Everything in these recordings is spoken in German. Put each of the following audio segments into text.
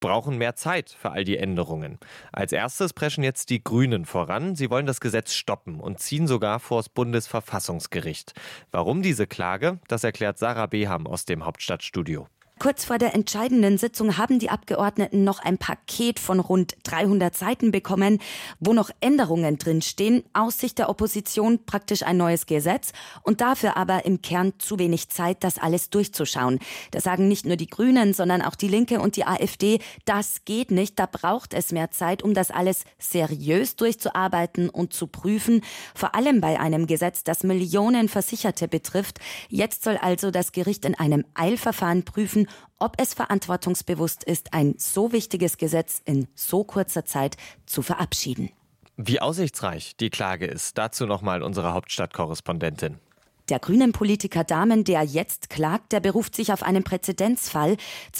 brauchen mehr Zeit für all die Änderungen. Als erstes preschen jetzt die Grünen voran. Sie wollen das Gesetz stoppen und ziehen sogar vors Bundesverfassungsgericht. Warum diese Klage? Das erklärt Sarah Beham aus dem Hauptstadtstudio. Kurz vor der entscheidenden Sitzung haben die Abgeordneten noch ein Paket von rund 300 Seiten bekommen, wo noch Änderungen drinstehen. Aus Sicht der Opposition praktisch ein neues Gesetz und dafür aber im Kern zu wenig Zeit, das alles durchzuschauen. Das sagen nicht nur die Grünen, sondern auch die Linke und die AfD. Das geht nicht, da braucht es mehr Zeit, um das alles seriös durchzuarbeiten und zu prüfen. Vor allem bei einem Gesetz, das Millionen Versicherte betrifft. Jetzt soll also das Gericht in einem Eilverfahren prüfen, ob es verantwortungsbewusst ist, ein so wichtiges Gesetz in so kurzer Zeit zu verabschieden. Wie aussichtsreich die Klage ist, dazu nochmal unsere Hauptstadtkorrespondentin. Der grünen Politiker Dahmen, der jetzt klagt, der beruft sich auf einen Präzedenzfall.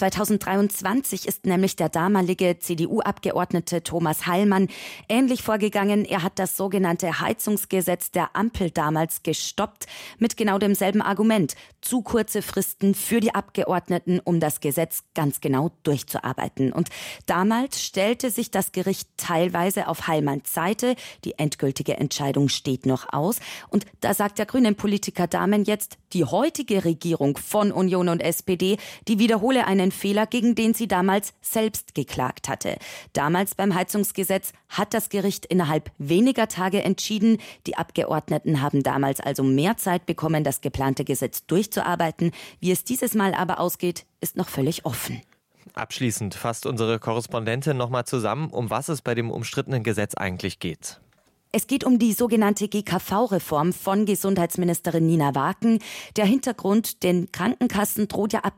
2023 ist nämlich der damalige CDU-Abgeordnete Thomas Heilmann ähnlich vorgegangen. Er hat das sogenannte Heizungsgesetz der Ampel damals gestoppt, mit genau demselben Argument. Zu kurze Fristen für die Abgeordneten, um das Gesetz ganz genau durchzuarbeiten. Und damals stellte sich das Gericht teilweise auf Heilmanns Seite. Die endgültige Entscheidung steht noch aus. Und da sagt der grünen Politiker Dahmen jetzt, die heutige Regierung von Union und SPD, die wiederhole einen Fehler, gegen den sie damals selbst geklagt hatte. Damals beim Heizungsgesetz hat das Gericht innerhalb weniger Tage entschieden. Die Abgeordneten haben damals also mehr Zeit bekommen, das geplante Gesetz durchzuarbeiten. Wie es dieses Mal aber ausgeht, ist noch völlig offen. Abschließend fasst unsere Korrespondentin nochmal zusammen, um was es bei dem umstrittenen Gesetz eigentlich geht. Es geht um die sogenannte GKV-Reform von Gesundheitsministerin Nina Waken. Der Hintergrund, den Krankenkassen droht ja ab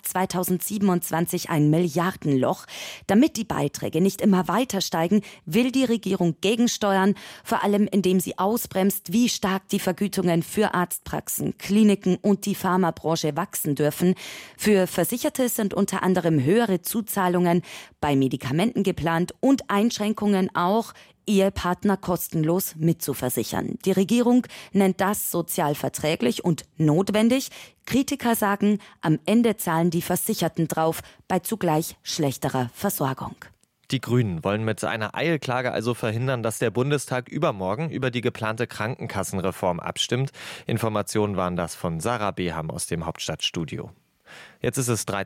2027 ein Milliardenloch. Damit die Beiträge nicht immer weiter steigen, will die Regierung gegensteuern, vor allem indem sie ausbremst, wie stark die Vergütungen für Arztpraxen, Kliniken und die Pharmabranche wachsen dürfen. Für Versicherte sind unter anderem höhere Zuzahlungen bei Medikamenten geplant und Einschränkungen auch, Ehepartner kostenlos mitzuversichern. Die Regierung nennt das sozial verträglich und notwendig. Kritiker sagen, am Ende zahlen die Versicherten drauf, bei zugleich schlechterer Versorgung. Die Grünen wollen mit einer Eilklage also verhindern, dass der Bundestag übermorgen über die geplante Krankenkassenreform abstimmt. Informationen waren das von Sarah Beham aus dem Hauptstadtstudio. Jetzt ist es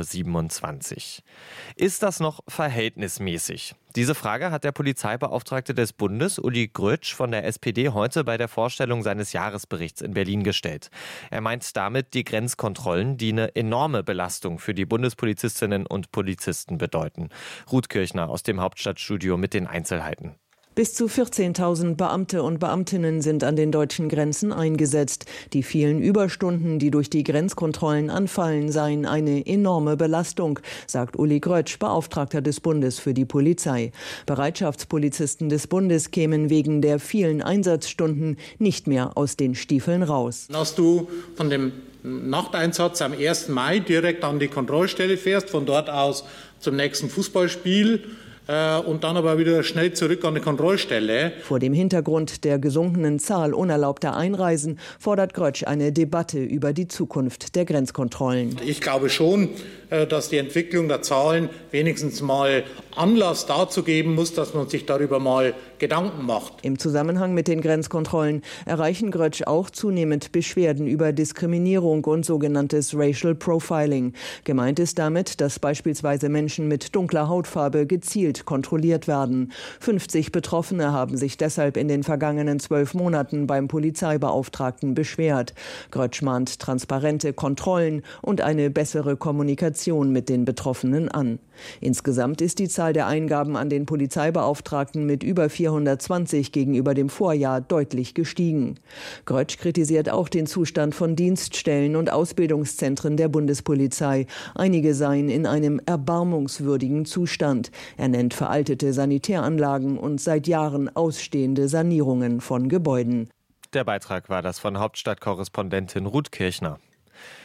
13.27 Uhr. Ist das noch verhältnismäßig? Diese Frage hat der Polizeibeauftragte des Bundes, Uli Grötsch von der SPD, heute bei der Vorstellung seines Jahresberichts in Berlin gestellt. Er meint damit die Grenzkontrollen, die eine enorme Belastung für die Bundespolizistinnen und Polizisten bedeuten. Ruth Kirchner aus dem Hauptstadtstudio mit den Einzelheiten. Bis zu 14.000 Beamte und Beamtinnen sind an den deutschen Grenzen eingesetzt. Die vielen Überstunden, die durch die Grenzkontrollen anfallen, seien eine enorme Belastung, sagt Uli Grötsch, Beauftragter des Bundes für die Polizei. Bereitschaftspolizisten des Bundes kämen wegen der vielen Einsatzstunden nicht mehr aus den Stiefeln raus. Dass du von dem Nachteinsatz am 1. Mai direkt an die Kontrollstelle fährst, von dort aus zum nächsten Fußballspiel, und dann aber wieder schnell zurück an die Kontrollstelle. Vor dem Hintergrund der gesunkenen Zahl unerlaubter Einreisen fordert Grötsch eine Debatte über die Zukunft der Grenzkontrollen. Ich glaube schon, dass die Entwicklung der Zahlen wenigstens mal Anlass dazu geben muss, dass man sich darüber mal Gedanken macht. Im Zusammenhang mit den Grenzkontrollen erreichen Grötsch auch zunehmend Beschwerden über Diskriminierung und sogenanntes Racial Profiling. Gemeint ist damit, dass beispielsweise Menschen mit dunkler Hautfarbe gezielt kontrolliert werden. 50 Betroffene haben sich deshalb in den vergangenen 12 Monaten beim Polizeibeauftragten beschwert. Grötsch mahnt transparente Kontrollen und eine bessere Kommunikation mit den Betroffenen an. Insgesamt ist die Zahl der Eingaben an den Polizeibeauftragten mit über 420 gegenüber dem Vorjahr deutlich gestiegen. Grötsch kritisiert auch den Zustand von Dienststellen und Ausbildungszentren der Bundespolizei. Einige seien in einem erbarmungswürdigen Zustand. Er nennt veraltete Sanitäranlagen und seit Jahren ausstehende Sanierungen von Gebäuden. Der Beitrag war das von Hauptstadtkorrespondentin Ruth Kirchner.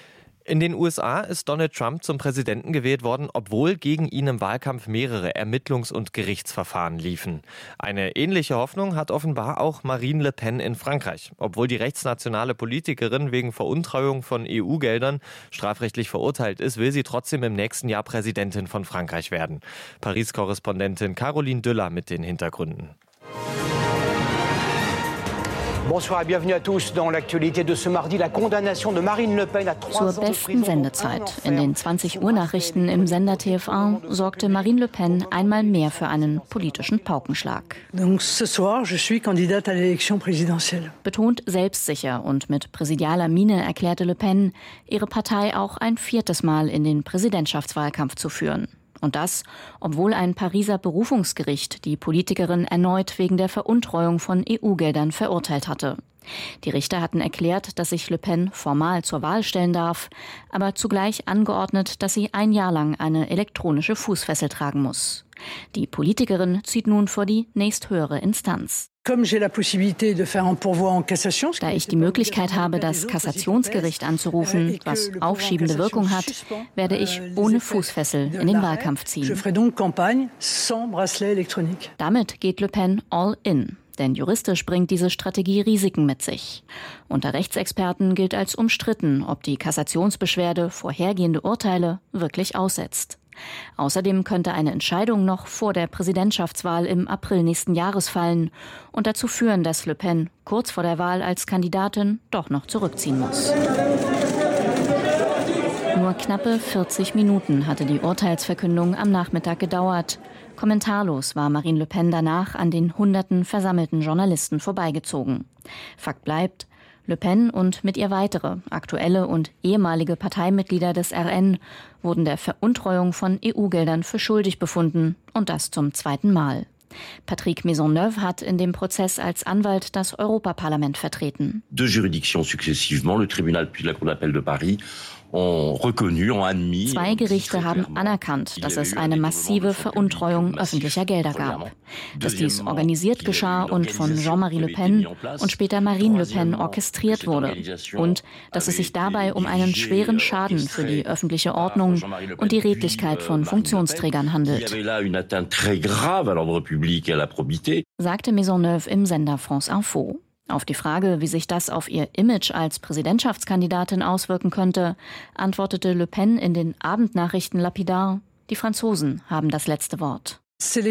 In den USA ist Donald Trump zum Präsidenten gewählt worden, obwohl gegen ihn im Wahlkampf mehrere Ermittlungs- und Gerichtsverfahren liefen. Eine ähnliche Hoffnung hat offenbar auch Marine Le Pen in Frankreich. Obwohl die rechtsnationale Politikerin wegen Veruntreuung von EU-Geldern strafrechtlich verurteilt ist, will sie trotzdem im nächsten Jahr Präsidentin von Frankreich werden. Paris-Korrespondentin Caroline Düller mit den Hintergründen. Bonsoir et bienvenue à tous dans l'actualité de ce mardi. La condamnation de Marine Le Pen à 3 ans Zur besten Sendezeit. In den 20-Uhr-Nachrichten im Sender TF1 sorgte Marine Le Pen einmal mehr für einen politischen Paukenschlag. Donc ce soir, je suis candidate à l'élection présidentielle. Betont selbstsicher und mit präsidialer Miene erklärte Le Pen, ihre Partei auch ein 4. Mal in den Präsidentschaftswahlkampf zu führen. Und das, obwohl ein Pariser Berufungsgericht die Politikerin erneut wegen der Veruntreuung von EU-Geldern verurteilt hatte. Die Richter hatten erklärt, dass sich Le Pen formal zur Wahl stellen darf, aber zugleich angeordnet, dass sie ein Jahr lang eine elektronische Fußfessel tragen muss. Die Politikerin zieht nun vor die nächsthöhere Instanz. Da ich die Möglichkeit habe, das Kassationsgericht anzurufen, was aufschiebende Wirkung hat, werde ich ohne Fußfessel in den Wahlkampf ziehen. Damit geht Le Pen all in. Denn juristisch bringt diese Strategie Risiken mit sich. Unter Rechtsexperten gilt als umstritten, ob die Kassationsbeschwerde vorhergehende Urteile wirklich aussetzt. Außerdem könnte eine Entscheidung noch vor der Präsidentschaftswahl im April nächsten Jahres fallen und dazu führen, dass Le Pen kurz vor der Wahl als Kandidatin doch noch zurückziehen muss. Nur knappe 40 Minuten hatte die Urteilsverkündung am Nachmittag gedauert. Kommentarlos war Marine Le Pen danach an den hunderten versammelten Journalisten vorbeigezogen. Fakt bleibt, Le Pen und mit ihr weitere, aktuelle und ehemalige Parteimitglieder des RN wurden der Veruntreuung von EU-Geldern für schuldig befunden und das zum 2. Mal. Patrick Maisonneuve hat in dem Prozess als Anwalt das Europaparlament vertreten. 2 juridictions successivement, le tribunal puis la Cour d'appel de Paris, ont reconnu, ont admis. 2 Gerichte haben anerkannt, dass es eine massive Veruntreuung öffentlicher Gelder gab. Dass dies organisiert geschah und von Jean-Marie Le Pen und später Marine Le Pen orchestriert wurde. Und dass es sich dabei um einen schweren Schaden für die öffentliche Ordnung und die Redlichkeit von Funktionsträgern handelt, sagte Maisonneuve im Sender France Info. Auf die Frage, wie sich das auf ihr Image als Präsidentschaftskandidatin auswirken könnte, antwortete Le Pen in den Abendnachrichten lapidar: Die Franzosen haben das letzte Wort. Le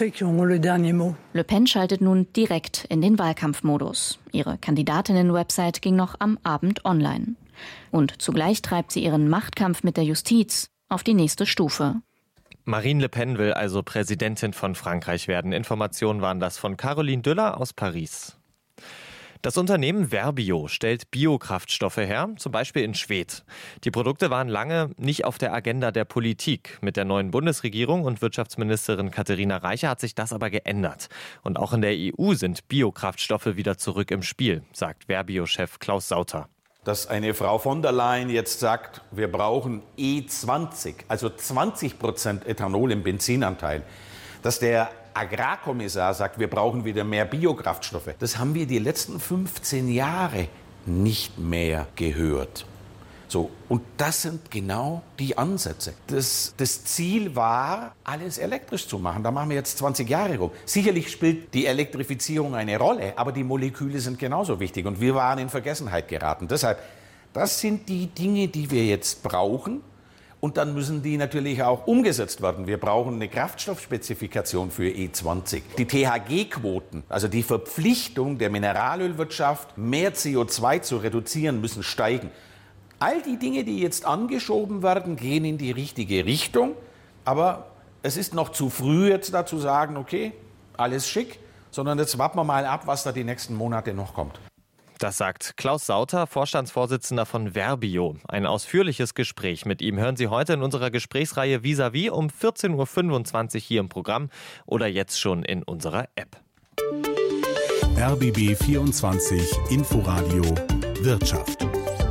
Pen schaltet nun direkt in den Wahlkampfmodus. Ihre Kandidatinnen-Website ging noch am Abend online. Und zugleich treibt sie ihren Machtkampf mit der Justiz auf die nächste Stufe. Marine Le Pen will also Präsidentin von Frankreich werden. Informationen waren das von Caroline Düller aus Paris. Das Unternehmen Verbio stellt Biokraftstoffe her, zum Beispiel in Schwedt. Die Produkte waren lange nicht auf der Agenda der Politik. Mit der neuen Bundesregierung und Wirtschaftsministerin Katharina Reiche hat sich das aber geändert. Und auch in der EU sind Biokraftstoffe wieder zurück im Spiel, sagt Verbio-Chef Klaus Sauter. Dass eine Frau von der Leyen jetzt sagt, wir brauchen E20, also 20% Ethanol im Benzinanteil, dass der Agrarkommissar sagt, wir brauchen wieder mehr Biokraftstoffe. Das haben wir die letzten 15 Jahre nicht mehr gehört. So, und das sind genau die Ansätze. Das Ziel war, alles elektrisch zu machen. Da machen wir jetzt 20 Jahre rum. Sicherlich spielt die Elektrifizierung eine Rolle, aber die Moleküle sind genauso wichtig. Und wir waren in Vergessenheit geraten. Deshalb, das sind die Dinge, die wir jetzt brauchen. Und dann müssen die natürlich auch umgesetzt werden. Wir brauchen eine Kraftstoffspezifikation für E20. Die THG-Quoten, also die Verpflichtung der Mineralölwirtschaft, mehr CO2 zu reduzieren, müssen steigen. All die Dinge, die jetzt angeschoben werden, gehen in die richtige Richtung. Aber es ist noch zu früh, jetzt da zu sagen, okay, alles schick, sondern jetzt warten wir mal ab, was da die nächsten Monate noch kommt. Das sagt Klaus Sauter, Vorstandsvorsitzender von Verbio. Ein ausführliches Gespräch mit ihm hören Sie heute in unserer Gesprächsreihe Vis-à-vis um 14.25 Uhr hier im Programm oder jetzt schon in unserer App. RBB 24 Inforadio Wirtschaft.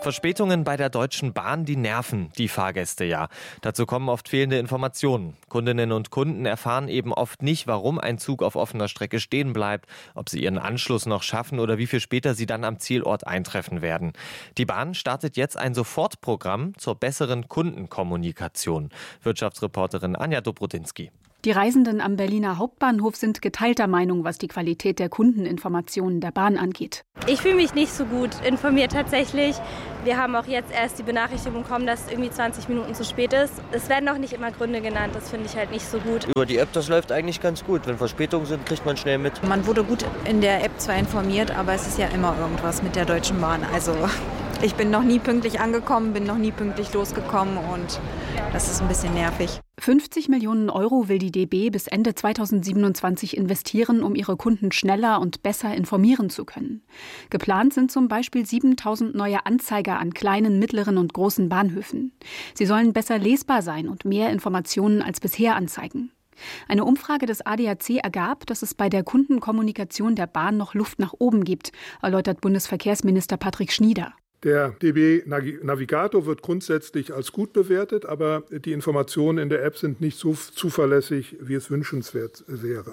Verspätungen bei der Deutschen Bahn, die nerven die Fahrgäste ja. Dazu kommen oft fehlende Informationen. Kundinnen und Kunden erfahren eben oft nicht, warum ein Zug auf offener Strecke stehen bleibt, ob sie ihren Anschluss noch schaffen oder wie viel später sie dann am Zielort eintreffen werden. Die Bahn startet jetzt ein Sofortprogramm zur besseren Kundenkommunikation. Wirtschaftsreporterin Anja Dobrodinsky. Die Reisenden am Berliner Hauptbahnhof sind geteilter Meinung, was die Qualität der Kundeninformationen der Bahn angeht. Ich fühle mich nicht so gut informiert tatsächlich. Wir haben auch jetzt erst die Benachrichtigung bekommen, dass es irgendwie 20 Minuten zu spät ist. Es werden auch nicht immer Gründe genannt, das finde ich halt nicht so gut. Über die App, das läuft eigentlich ganz gut. Wenn Verspätungen sind, kriegt man schnell mit. Man wurde gut in der App zwar informiert, aber es ist ja immer irgendwas mit der Deutschen Bahn. Also ich bin noch nie pünktlich angekommen, bin noch nie pünktlich losgekommen und das ist ein bisschen nervig. 50 Millionen Euro will die DB bis Ende 2027 investieren, um ihre Kunden schneller und besser informieren zu können. Geplant sind zum Beispiel 7.000 neue Anzeiger an kleinen, mittleren und großen Bahnhöfen. Sie sollen besser lesbar sein und mehr Informationen als bisher anzeigen. Eine Umfrage des ADAC ergab, dass es bei der Kundenkommunikation der Bahn noch Luft nach oben gibt, erläutert Bundesverkehrsminister Patrick Schnieder. Der DB Navigator wird grundsätzlich als gut bewertet, aber die Informationen in der App sind nicht so zuverlässig, wie es wünschenswert wäre.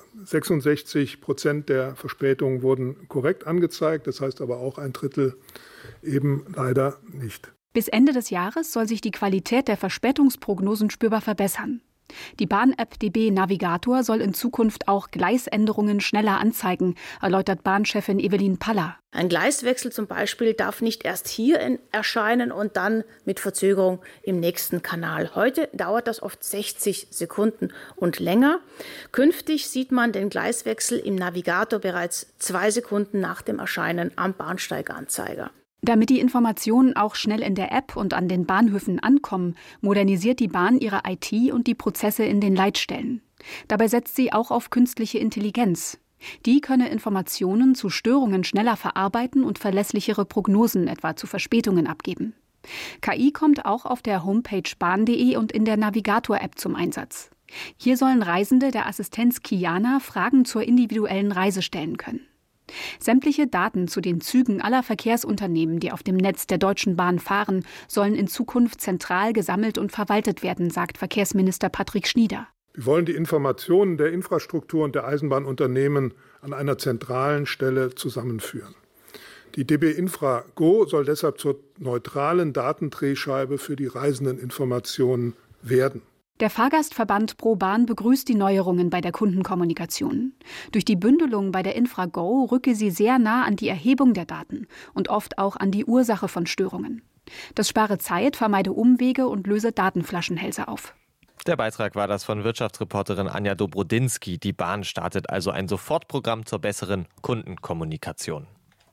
66% der Verspätungen wurden korrekt angezeigt, das heißt aber auch ein Drittel eben leider nicht. Bis Ende des Jahres soll sich die Qualität der Verspätungsprognosen spürbar verbessern. Die Bahn-App DB Navigator soll in Zukunft auch Gleisänderungen schneller anzeigen, erläutert Bahnchefin Evelyn Paller. Ein Gleiswechsel zum Beispiel darf nicht erst hier erscheinen und dann mit Verzögerung im nächsten Kanal. Heute dauert das oft 60 Sekunden und länger. Künftig sieht man den Gleiswechsel im Navigator bereits 2 Sekunden nach dem Erscheinen am Bahnsteiganzeiger. Damit die Informationen auch schnell in der App und an den Bahnhöfen ankommen, modernisiert die Bahn ihre IT und die Prozesse in den Leitstellen. Dabei setzt sie auch auf künstliche Intelligenz. Die könne Informationen zu Störungen schneller verarbeiten und verlässlichere Prognosen etwa zu Verspätungen abgeben. KI kommt auch auf der Homepage bahn.de und in der Navigator-App zum Einsatz. Hier sollen Reisende der Assistenz Kiana Fragen zur individuellen Reise stellen können. Sämtliche Daten zu den Zügen aller Verkehrsunternehmen, die auf dem Netz der Deutschen Bahn fahren, sollen in Zukunft zentral gesammelt und verwaltet werden, sagt Verkehrsminister Patrick Schnieder. Wir wollen die Informationen der Infrastruktur und der Eisenbahnunternehmen an einer zentralen Stelle zusammenführen. Die DB Infra Go soll deshalb zur neutralen Datendrehscheibe für die Reisendeninformationen werden. Der Fahrgastverband ProBahn begrüßt die Neuerungen bei der Kundenkommunikation. Durch die Bündelung bei der InfraGo rücke sie sehr nah an die Erhebung der Daten und oft auch an die Ursache von Störungen. Das spare Zeit, vermeide Umwege und löse Datenflaschenhälse auf. Der Beitrag war das von Wirtschaftsreporterin Anja Dobrodinsky. Die Bahn startet also ein Sofortprogramm zur besseren Kundenkommunikation.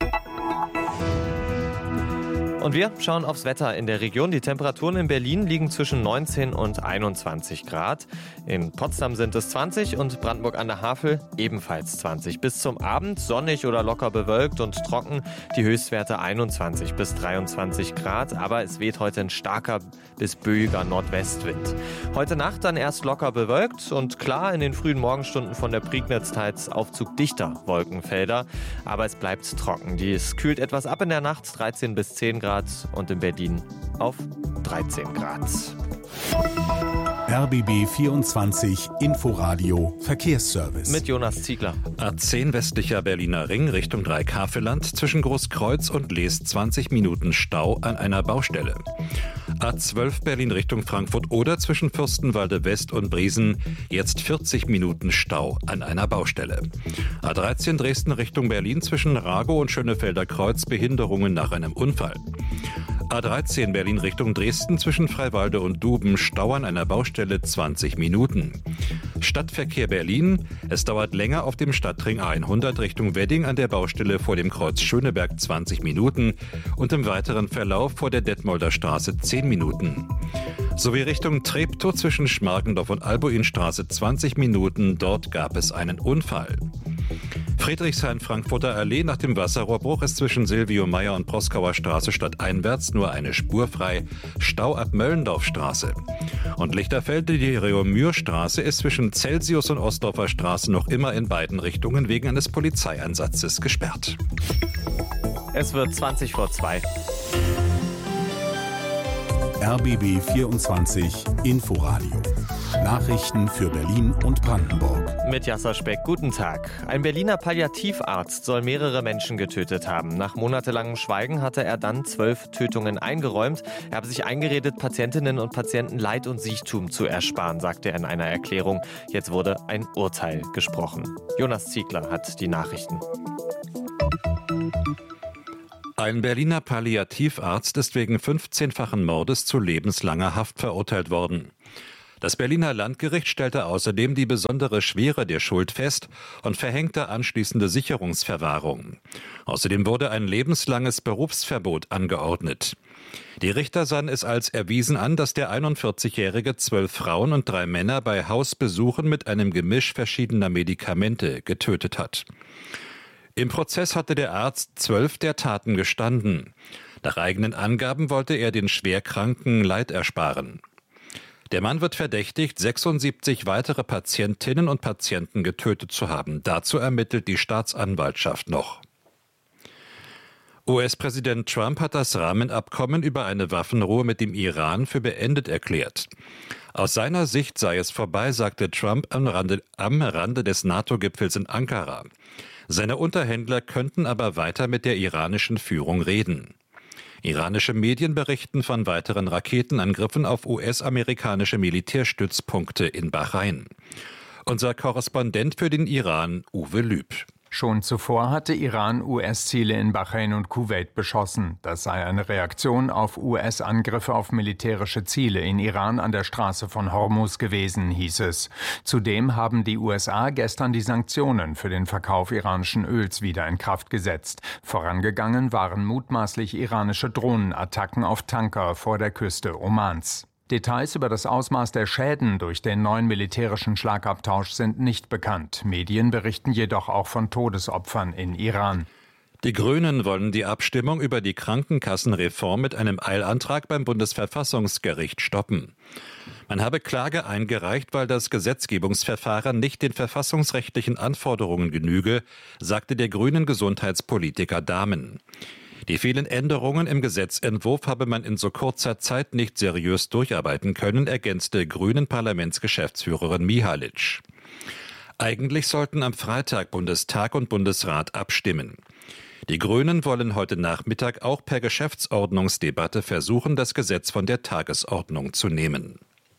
Und wir schauen aufs Wetter in der Region. Die Temperaturen in Berlin liegen zwischen 19 und 21 Grad. In Potsdam sind es 20 und Brandenburg an der Havel ebenfalls 20. Bis zum Abend sonnig oder locker bewölkt und trocken. Die Höchstwerte 21 bis 23 Grad. Aber es weht heute ein starker bis böiger Nordwestwind. Heute Nacht dann erst locker bewölkt und klar in den frühen Morgenstunden von der Prignitz teils Aufzug dichter Wolkenfelder. Aber es bleibt trocken. Es kühlt etwas ab in der Nacht, 13 bis 10 Grad. Und in Berlin auf 13 Grad. RBB 24 Inforadio Verkehrsservice. Mit Jonas Ziegler. A10 westlicher Berliner Ring Richtung Dreikaffeland zwischen Großkreuz und Lees 20 Minuten Stau an einer Baustelle. A12 Berlin Richtung Frankfurt oder zwischen Fürstenwalde West und Briesen jetzt 40 Minuten Stau an einer Baustelle. A13 Dresden Richtung Berlin zwischen Ragow und Schönefelder Kreuz Behinderungen nach einem Unfall. A13 Berlin Richtung Dresden zwischen Freiwalde und Duben Stau an einer Baustelle 20 Minuten. Stadtverkehr Berlin. Es dauert länger auf dem Stadtring A100 Richtung Wedding an der Baustelle vor dem Kreuz Schöneberg 20 Minuten und im weiteren Verlauf vor der Detmolder Straße 10 Minuten. Sowie Richtung Treptow zwischen Schmargendorf und Albuinstraße 20 Minuten. Dort gab es einen Unfall. Friedrichshain-Frankfurter Allee nach dem Wasserrohrbruch ist zwischen Silvio Meyer und Proskauer Straße stadteinwärts nur eine Spur frei. Stau ab Möllendorfstraße. Und Lichterfelde, die Reaumur-Straße ist zwischen Celsius und Ostdorfer Straße noch immer in beiden Richtungen wegen eines Polizeieinsatzes gesperrt. Es wird 20 vor 2. RBB 24 Inforadio. Nachrichten für Berlin und Brandenburg. Mit Jasser Speck, guten Tag. Ein Berliner Palliativarzt soll mehrere Menschen getötet haben. Nach monatelangem Schweigen hatte er dann 12 Tötungen eingeräumt. Er habe sich eingeredet, Patientinnen und Patienten Leid und Siechtum zu ersparen, sagte er in einer Erklärung. Jetzt wurde ein Urteil gesprochen. Jonas Ziegler hat die Nachrichten. Ein Berliner Palliativarzt ist wegen 15-fachen Mordes zu lebenslanger Haft verurteilt worden. Das Berliner Landgericht stellte außerdem die besondere Schwere der Schuld fest und verhängte anschließende Sicherungsverwahrung. Außerdem wurde ein lebenslanges Berufsverbot angeordnet. Die Richter sahen es als erwiesen an, dass der 41-Jährige 12 Frauen und 3 Männer bei Hausbesuchen mit einem Gemisch verschiedener Medikamente getötet hat. Im Prozess hatte der Arzt 12 der Taten gestanden. Nach eigenen Angaben wollte er den Schwerkranken Leid ersparen. Der Mann wird verdächtigt, 76 weitere Patientinnen und Patienten getötet zu haben. Dazu ermittelt die Staatsanwaltschaft noch. US-Präsident Trump hat das Rahmenabkommen über eine Waffenruhe mit dem Iran für beendet erklärt. Aus seiner Sicht sei es vorbei, sagte Trump am Rande des NATO-Gipfels in Ankara. Seine Unterhändler könnten aber weiter mit der iranischen Führung reden. Iranische Medien berichten von weiteren Raketenangriffen auf US-amerikanische Militärstützpunkte in Bahrain. Unser Korrespondent für den Iran, Uwe Lüb. Schon zuvor hatte Iran US-Ziele in Bahrain und Kuwait beschossen. Das sei eine Reaktion auf US-Angriffe auf militärische Ziele in Iran an der Straße von Hormuz gewesen, hieß es. Zudem haben die USA gestern die Sanktionen für den Verkauf iranischen Öls wieder in Kraft gesetzt. Vorangegangen waren mutmaßlich iranische Drohnenattacken auf Tanker vor der Küste Omans. Details über das Ausmaß der Schäden durch den neuen militärischen Schlagabtausch sind nicht bekannt. Medien berichten jedoch auch von Todesopfern in Iran. Die Grünen wollen die Abstimmung über die Krankenkassenreform mit einem Eilantrag beim Bundesverfassungsgericht stoppen. Man habe Klage eingereicht, weil das Gesetzgebungsverfahren nicht den verfassungsrechtlichen Anforderungen genüge, sagte der grünen Gesundheitspolitiker Dahmen. Die vielen Änderungen im Gesetzentwurf habe man in so kurzer Zeit nicht seriös durcharbeiten können, ergänzte Grünen Parlamentsgeschäftsführerin Mihalic. Eigentlich sollten am Freitag Bundestag und Bundesrat abstimmen. Die Grünen wollen heute Nachmittag auch per Geschäftsordnungsdebatte versuchen, das Gesetz von der Tagesordnung zu nehmen.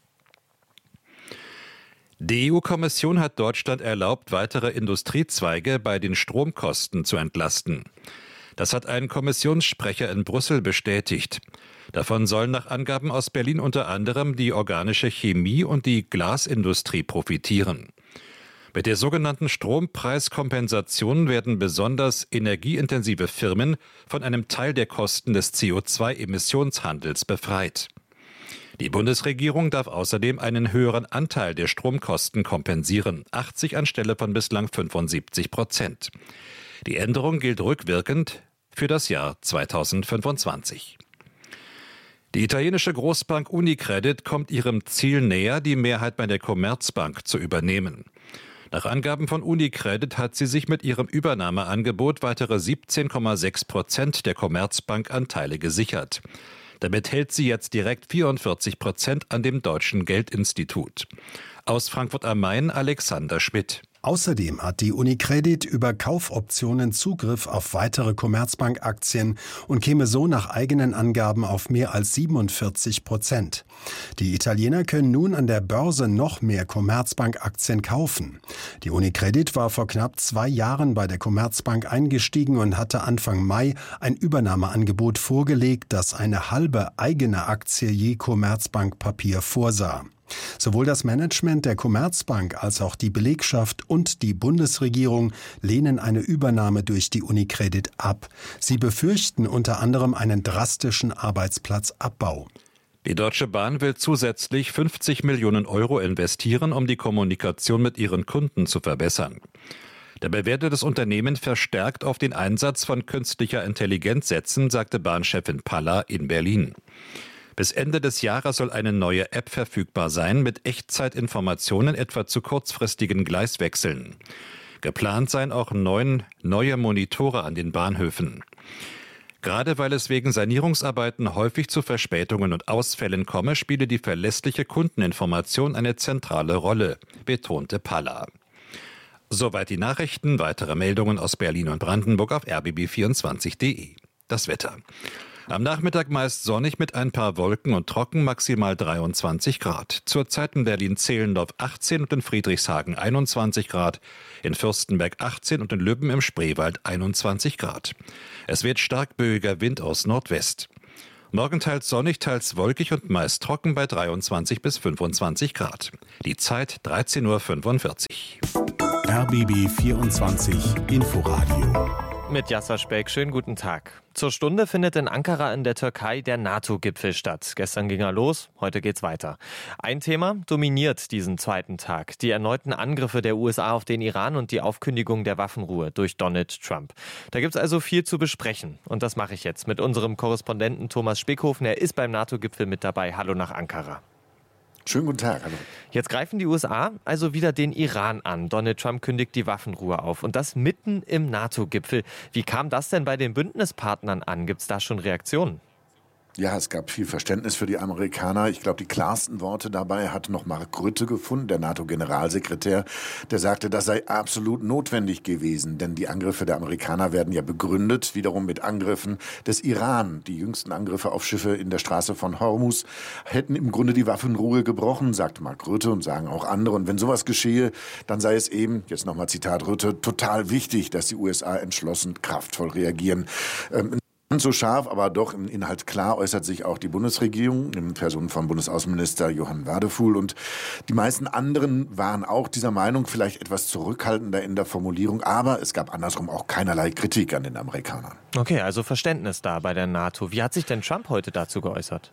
Die EU-Kommission hat Deutschland erlaubt, weitere Industriezweige bei den Stromkosten zu entlasten. Das hat ein Kommissionssprecher in Brüssel bestätigt. Davon sollen nach Angaben aus Berlin unter anderem die organische Chemie und die Glasindustrie profitieren. Mit der sogenannten Strompreiskompensation werden besonders energieintensive Firmen von einem Teil der Kosten des CO2-Emissionshandels befreit. Die Bundesregierung darf außerdem einen höheren Anteil der Stromkosten kompensieren, 80 anstelle von bislang 75%. Die Änderung gilt rückwirkend für das Jahr 2025. Die italienische Großbank Unicredit kommt ihrem Ziel näher, die Mehrheit bei der Commerzbank zu übernehmen. Nach Angaben von Unicredit hat sie sich mit ihrem Übernahmeangebot weitere 17,6% der Commerzbank-Anteile gesichert. Damit hält sie jetzt direkt 44% an dem Deutschen Geldinstitut. Aus Frankfurt am Main Alexander Schmidt. Außerdem hat die Unicredit über Kaufoptionen Zugriff auf weitere Commerzbank-Aktien und käme so nach eigenen Angaben auf mehr als 47%. Die Italiener können nun an der Börse noch mehr Commerzbank-Aktien kaufen. Die Unicredit war vor knapp 2 Jahren bei der Commerzbank eingestiegen und hatte Anfang Mai ein Übernahmeangebot vorgelegt, das eine halbe eigene Aktie je Commerzbank-Papier vorsah. Sowohl das Management der Commerzbank als auch die Belegschaft und die Bundesregierung lehnen eine Übernahme durch die Unicredit ab. Sie befürchten unter anderem einen drastischen Arbeitsplatzabbau. Die Deutsche Bahn will zusätzlich 50 Millionen Euro investieren, um die Kommunikation mit ihren Kunden zu verbessern. Dabei werde das Unternehmen verstärkt auf den Einsatz von künstlicher Intelligenz setzen, sagte Bahnchefin Paller in Berlin. Bis Ende des Jahres soll eine neue App verfügbar sein mit Echtzeitinformationen etwa zu kurzfristigen Gleiswechseln. Geplant seien auch 9 neue Monitore an den Bahnhöfen. Gerade weil es wegen Sanierungsarbeiten häufig zu Verspätungen und Ausfällen komme, spiele die verlässliche Kundeninformation eine zentrale Rolle, betonte Palla. Soweit die Nachrichten. Weitere Meldungen aus Berlin und Brandenburg auf rbb24.de. Das Wetter. Am Nachmittag meist sonnig mit ein paar Wolken und trocken, maximal 23 Grad. Zurzeit in Berlin-Zehlendorf 18 und in Friedrichshagen 21 Grad, in Fürstenberg 18 und in Lübben im Spreewald 21 Grad. Es wird stark böiger Wind aus Nordwest. Morgen teils sonnig, teils wolkig und meist trocken bei 23 bis 25 Grad. Die Zeit 13:45 Uhr. RBB 24 Inforadio. Mit Yasser Speck, schönen guten Tag. Zur Stunde findet in Ankara in der Türkei der NATO-Gipfel statt. Gestern ging er los, heute geht's weiter. Ein Thema dominiert diesen zweiten Tag: die erneuten Angriffe der USA auf den Iran und die Aufkündigung der Waffenruhe durch Donald Trump. Da gibt's also viel zu besprechen. Und das mache ich jetzt mit unserem Korrespondenten Thomas Speckhofen. Er ist beim NATO-Gipfel mit dabei. Hallo nach Ankara. Schönen guten Tag, hallo. Jetzt greifen die USA also wieder den Iran an. Donald Trump kündigt die Waffenruhe auf. Und das mitten im NATO-Gipfel. Wie kam das denn bei den Bündnispartnern an? Gibt es da schon Reaktionen? Ja, es gab viel Verständnis für die Amerikaner. Ich glaube, die klarsten Worte dabei hat noch Mark Rutte gefunden, der NATO-Generalsekretär. Der sagte, das sei absolut notwendig gewesen, denn die Angriffe der Amerikaner werden ja begründet, wiederum mit Angriffen des Iran. Die jüngsten Angriffe auf Schiffe in der Straße von Hormuz hätten im Grunde die Waffenruhe gebrochen, sagt Mark Rutte und sagen auch andere. Und wenn sowas geschehe, dann sei es eben, jetzt nochmal Zitat Rutte, total wichtig, dass die USA entschlossen, kraftvoll reagieren. So scharf, aber doch im Inhalt klar äußert sich auch die Bundesregierung in Person von Bundesaußenminister Johann Wadefuhl. Und die meisten anderen waren auch dieser Meinung, vielleicht etwas zurückhaltender in der Formulierung. Aber es gab andersrum auch keinerlei Kritik an den Amerikanern. Okay, also Verständnis da bei der NATO. Wie hat sich denn Trump heute dazu geäußert?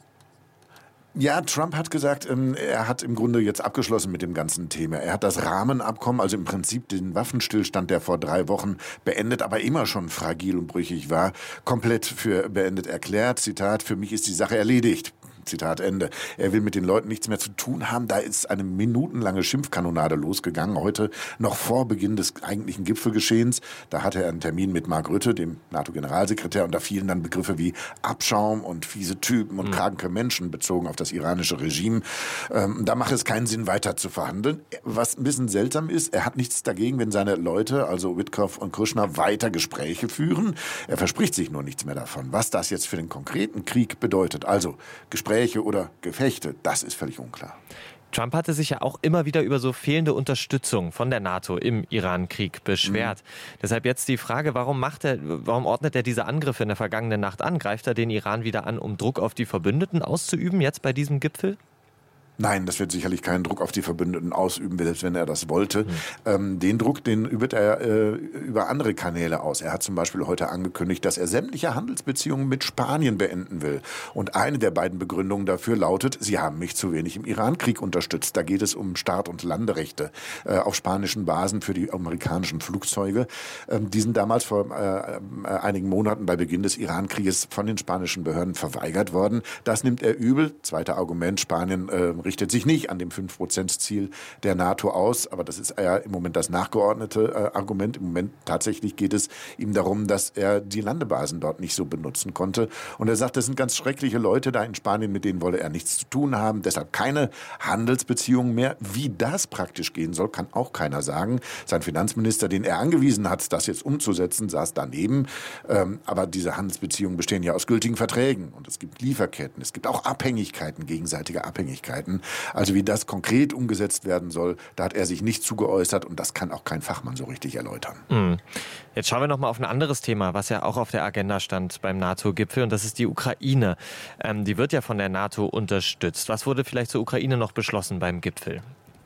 Ja, Trump hat gesagt, er hat im Grunde jetzt abgeschlossen mit dem ganzen Thema. Er hat das Rahmenabkommen, also im Prinzip den Waffenstillstand, der vor 3 Wochen beendet, aber immer schon fragil und brüchig war, komplett für beendet erklärt. Zitat, für mich ist die Sache erledigt. Zitat Ende. Er will mit den Leuten nichts mehr zu tun haben. Da ist eine minutenlange Schimpfkanonade losgegangen, heute noch vor Beginn des eigentlichen Gipfelgeschehens. Da hatte er einen Termin mit Mark Rutte, dem NATO-Generalsekretär, und da fielen dann Begriffe wie Abschaum und fiese Typen und kranke Menschen bezogen auf das iranische Regime. Da macht es keinen Sinn, weiter zu verhandeln. Was ein bisschen seltsam ist, er hat nichts dagegen, wenn seine Leute, also Witkoff und Kushner, weiter Gespräche führen. Er verspricht sich nur nichts mehr davon. Was das jetzt für den konkreten Krieg bedeutet, also Gespräche oder Gefechte, das ist völlig unklar. Trump hatte sich ja auch immer wieder über so fehlende Unterstützung von der NATO im Iran-Krieg beschwert. Deshalb jetzt die Frage, warum ordnet er diese Angriffe in der vergangenen Nacht an? Greift er den Iran wieder an, um Druck auf die Verbündeten auszuüben, jetzt bei diesem Gipfel? Nein, das wird sicherlich keinen Druck auf die Verbündeten ausüben, selbst wenn er das wollte. Den Druck, den übt er über andere Kanäle aus. Er hat zum Beispiel heute angekündigt, dass er sämtliche Handelsbeziehungen mit Spanien beenden will. Und eine der beiden Begründungen dafür lautet, sie haben mich zu wenig im Iran-Krieg unterstützt. Da geht es um Start- und Landerechte auf spanischen Basen für die amerikanischen Flugzeuge. Die sind damals vor einigen Monaten bei Beginn des Iran-Krieges von den spanischen Behörden verweigert worden. Das nimmt er übel. Zweiter Argument, Spanien richtet sich nicht an dem 5%-Ziel der NATO aus, aber das ist ja im Moment das nachgeordnete Argument. Im Moment tatsächlich geht es ihm darum, dass er die Landebasen dort nicht so benutzen konnte. Und er sagt, das sind ganz schreckliche Leute da in Spanien, mit denen wolle er nichts zu tun haben, deshalb keine Handelsbeziehungen mehr. Wie das praktisch gehen soll, kann auch keiner sagen. Sein Finanzminister, den er angewiesen hat, das jetzt umzusetzen, saß daneben. Aber diese Handelsbeziehungen bestehen ja aus gültigen Verträgen und es gibt Lieferketten, es gibt auch Abhängigkeiten, gegenseitige Abhängigkeiten. Also wie das konkret umgesetzt werden soll, da hat er sich nicht zu geäußert und das kann auch kein Fachmann so richtig erläutern. Jetzt schauen wir noch mal auf ein anderes Thema, was ja auch auf der Agenda stand beim NATO-Gipfel, und das ist die Ukraine. Die wird ja von der NATO unterstützt. Was wurde vielleicht zur Ukraine noch beschlossen beim Gipfel?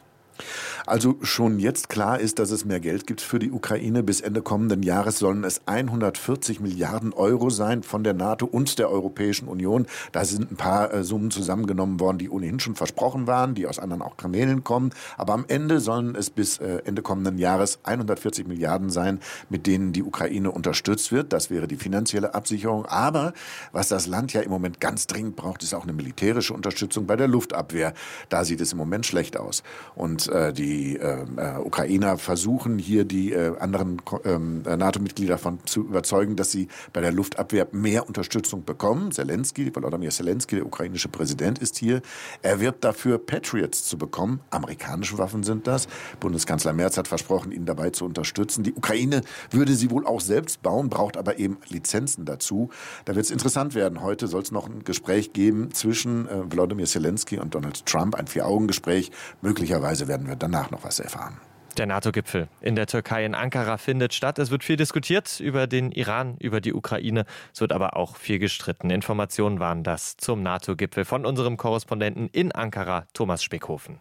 Also schon jetzt klar ist, dass es mehr Geld gibt für die Ukraine. Bis Ende kommenden Jahres sollen es 140 Milliarden Euro sein von der NATO und der Europäischen Union. Da sind ein paar Summen zusammengenommen worden, die ohnehin schon versprochen waren, die aus anderen auch Kanälen kommen. Aber am Ende sollen es bis Ende kommenden Jahres 140 Milliarden sein, mit denen die Ukraine unterstützt wird. Das wäre die finanzielle Absicherung. Aber was das Land ja im Moment ganz dringend braucht, ist auch eine militärische Unterstützung bei der Luftabwehr. Da sieht es im Moment schlecht aus. Und die Die Ukrainer versuchen hier die anderen NATO-Mitglieder davon zu überzeugen, dass sie bei der Luftabwehr mehr Unterstützung bekommen. Volodymyr Zelensky, der ukrainische Präsident, ist hier. Er wirbt dafür, Patriots zu bekommen. Amerikanische Waffen sind das. Bundeskanzler Merz hat versprochen, ihn dabei zu unterstützen. Die Ukraine würde sie wohl auch selbst bauen, braucht aber eben Lizenzen dazu. Da wird es interessant werden. Heute soll es noch ein Gespräch geben zwischen Volodymyr Zelensky und Donald Trump. Ein 4-Augen-Gespräch. Möglicherweise werden wir danach noch was erfahren. Der NATO-Gipfel in der Türkei in Ankara findet statt. Es wird viel diskutiert über den Iran, über die Ukraine. Es wird aber auch viel gestritten. Informationen waren das zum NATO-Gipfel von unserem Korrespondenten in Ankara, Thomas Speckhofen.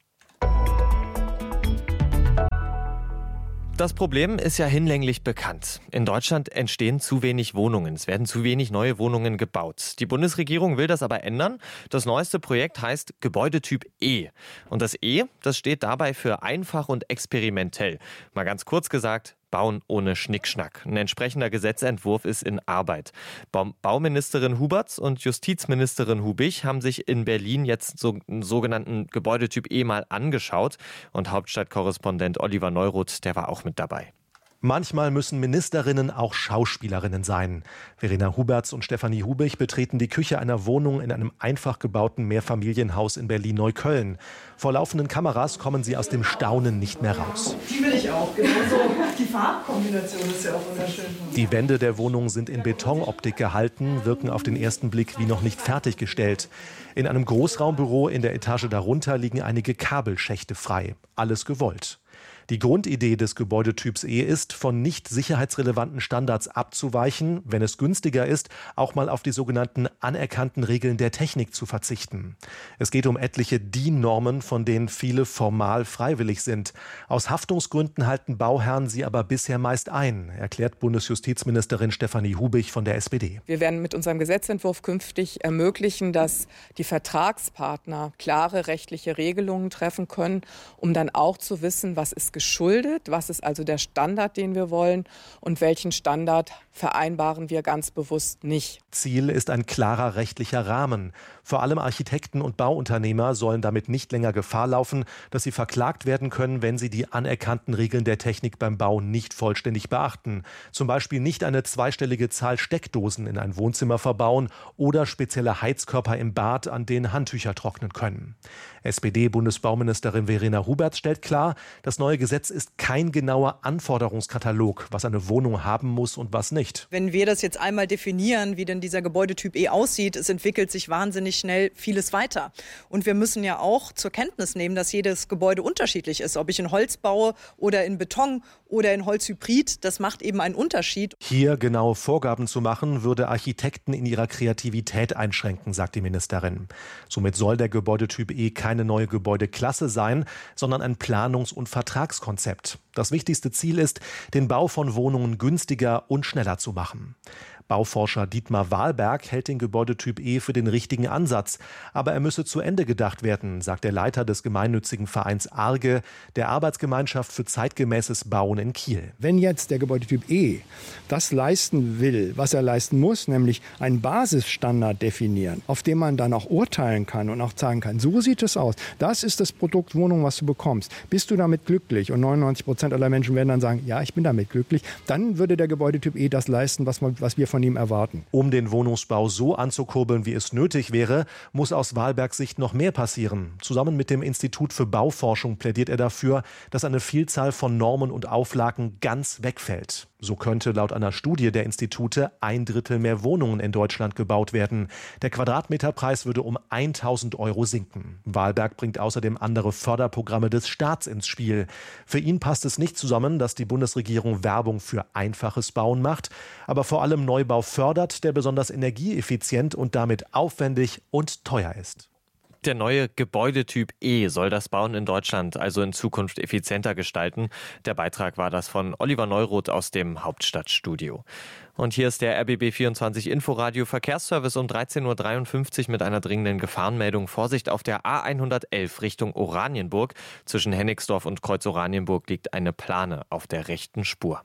Das Problem ist ja hinlänglich bekannt. In Deutschland entstehen zu wenig Wohnungen. Es werden zu wenig neue Wohnungen gebaut. Die Bundesregierung will das aber ändern. Das neueste Projekt heißt Gebäudetyp E. Und das E, das steht dabei für einfach und experimentell. Mal ganz kurz gesagt, Bauen ohne Schnickschnack. Ein entsprechender Gesetzentwurf ist in Arbeit. Bauministerin Huberts und Justizministerin Hubich haben sich in Berlin jetzt so einen sogenannten Gebäudetyp E mal angeschaut. Und Hauptstadtkorrespondent Oliver Neuroth, der war auch mit dabei. Manchmal müssen Ministerinnen auch Schauspielerinnen sein. Verena Huberts und Stefanie Hubich betreten die Küche einer Wohnung in einem einfach gebauten Mehrfamilienhaus in Berlin-Neukölln. Vor laufenden Kameras kommen sie aus dem Staunen nicht mehr raus. Die will ich auch, genauso. Die Farbkombination ist ja auch wunderschön. Die Wände der Wohnung sind in Betonoptik gehalten, wirken auf den ersten Blick wie noch nicht fertiggestellt. In einem Großraumbüro in der Etage darunter liegen einige Kabelschächte frei. Alles gewollt. Die Grundidee des Gebäudetyps E ist, von nicht sicherheitsrelevanten Standards abzuweichen, wenn es günstiger ist, auch mal auf die sogenannten anerkannten Regeln der Technik zu verzichten. Es geht um etliche DIN-Normen, von denen viele formal freiwillig sind. Aus Haftungsgründen halten Bauherren sie aber bisher meist ein, erklärt Bundesjustizministerin Stefanie Hubich von der SPD. Wir werden mit unserem Gesetzentwurf künftig ermöglichen, dass die Vertragspartner klare rechtliche Regelungen treffen können, um dann auch zu wissen, was ist geschuldet, was ist also der Standard, den wir wollen und welchen Standard vereinbaren wir ganz bewusst nicht. Ziel ist ein klarer rechtlicher Rahmen. Vor allem Architekten und Bauunternehmer sollen damit nicht länger Gefahr laufen, dass sie verklagt werden können, wenn sie die anerkannten Regeln der Technik beim Bau nicht vollständig beachten. Zum Beispiel nicht eine zweistellige Zahl Steckdosen in ein Wohnzimmer verbauen oder spezielle Heizkörper im Bad, an denen Handtücher trocknen können. SPD-Bundesbauministerin Verena Huberts stellt klar, das neue Gesetz ist kein genauer Anforderungskatalog, was eine Wohnung haben muss und was nicht. Wenn wir das jetzt einmal definieren, wie denn dieser Gebäudetyp E aussieht, es entwickelt sich wahnsinnig schnell vieles weiter. Und wir müssen ja auch zur Kenntnis nehmen, dass jedes Gebäude unterschiedlich ist. Ob ich in Holz baue oder in Beton oder in Holzhybrid, das macht eben einen Unterschied. Hier genaue Vorgaben zu machen, würde Architekten in ihrer Kreativität einschränken, sagt die Ministerin. Somit soll der Gebäudetyp E keine neue Gebäudeklasse sein, sondern ein Planungs- und Vertragskonzept. Das wichtigste Ziel ist, den Bau von Wohnungen günstiger und schneller zu machen. Bauforscher Dietmar Wahlberg hält den Gebäudetyp E für den richtigen Ansatz. Aber er müsse zu Ende gedacht werden, sagt der Leiter des gemeinnützigen Vereins ARGE, der Arbeitsgemeinschaft für zeitgemäßes Bauen in Kiel. Wenn jetzt der Gebäudetyp E das leisten will, was er leisten muss, nämlich einen Basisstandard definieren, auf dem man dann auch urteilen kann und auch sagen kann, so sieht es aus. Das ist das Produkt Wohnung, was du bekommst. Bist du damit glücklich? Und 99% aller Menschen werden dann sagen, ja, ich bin damit glücklich. Dann würde der Gebäudetyp E das leisten, was wir von ihm erwarten. Um den Wohnungsbau so anzukurbeln, wie es nötig wäre, muss aus Wahlbergs Sicht noch mehr passieren. Zusammen mit dem Institut für Bauforschung plädiert er dafür, dass eine Vielzahl von Normen und Auflagen ganz wegfällt. So könnte laut einer Studie der Institute 1/3 mehr Wohnungen in Deutschland gebaut werden. Der Quadratmeterpreis würde um 1.000 € sinken. Wahlberg bringt außerdem andere Förderprogramme des Staats ins Spiel. Für ihn passt es nicht zusammen, dass die Bundesregierung Werbung für einfaches Bauen macht, aber vor allem Neubau fördert, der besonders energieeffizient und damit aufwendig und teuer ist. Der neue Gebäudetyp E soll das Bauen in Deutschland also in Zukunft effizienter gestalten. Der Beitrag war das von Oliver Neuroth aus dem Hauptstadtstudio. Und hier ist der RBB24 Inforadio Verkehrsservice um 13.53 Uhr mit einer dringenden Gefahrenmeldung. Vorsicht auf der A111 Richtung Oranienburg. Zwischen Hennigsdorf und Kreuz Oranienburg liegt eine Plane auf der rechten Spur.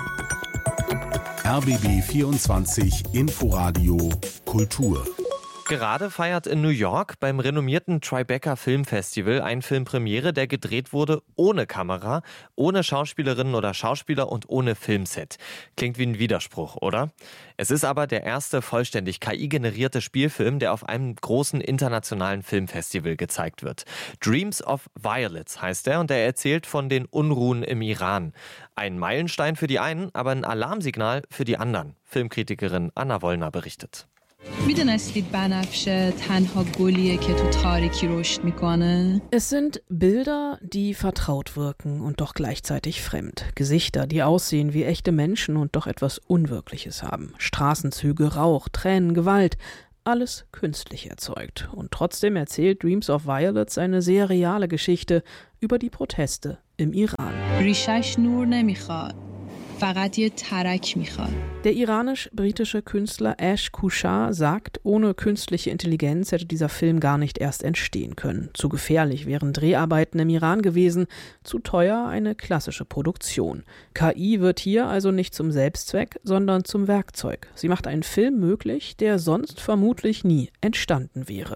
RBB24 Inforadio Kultur. Gerade feiert in New York beim renommierten Tribeca Filmfestival ein Film Premiere, der gedreht wurde ohne Kamera, ohne Schauspielerinnen oder Schauspieler und ohne Filmset. Klingt wie ein Widerspruch, oder? Es ist aber der erste vollständig KI-generierte Spielfilm, der auf einem großen internationalen Filmfestival gezeigt wird. Dreams of Violets heißt er und er erzählt von den Unruhen im Iran. Ein Meilenstein für die einen, aber ein Alarmsignal für die anderen. Filmkritikerin Anna Wollner berichtet. Es sind Bilder, die vertraut wirken und doch gleichzeitig fremd. Gesichter, die aussehen wie echte Menschen und doch etwas Unwirkliches haben. Straßenzüge, Rauch, Tränen, Gewalt. Alles künstlich erzeugt. Und trotzdem erzählt Dreams of Violets eine sehr reale Geschichte über die Proteste im Iran. Der iranisch-britische Künstler Ash Kushar sagt, ohne künstliche Intelligenz hätte dieser Film gar nicht erst entstehen können. Zu gefährlich wären Dreharbeiten im Iran gewesen, zu teuer eine klassische Produktion. KI wird hier also nicht zum Selbstzweck, sondern zum Werkzeug. Sie macht einen Film möglich, der sonst vermutlich nie entstanden wäre.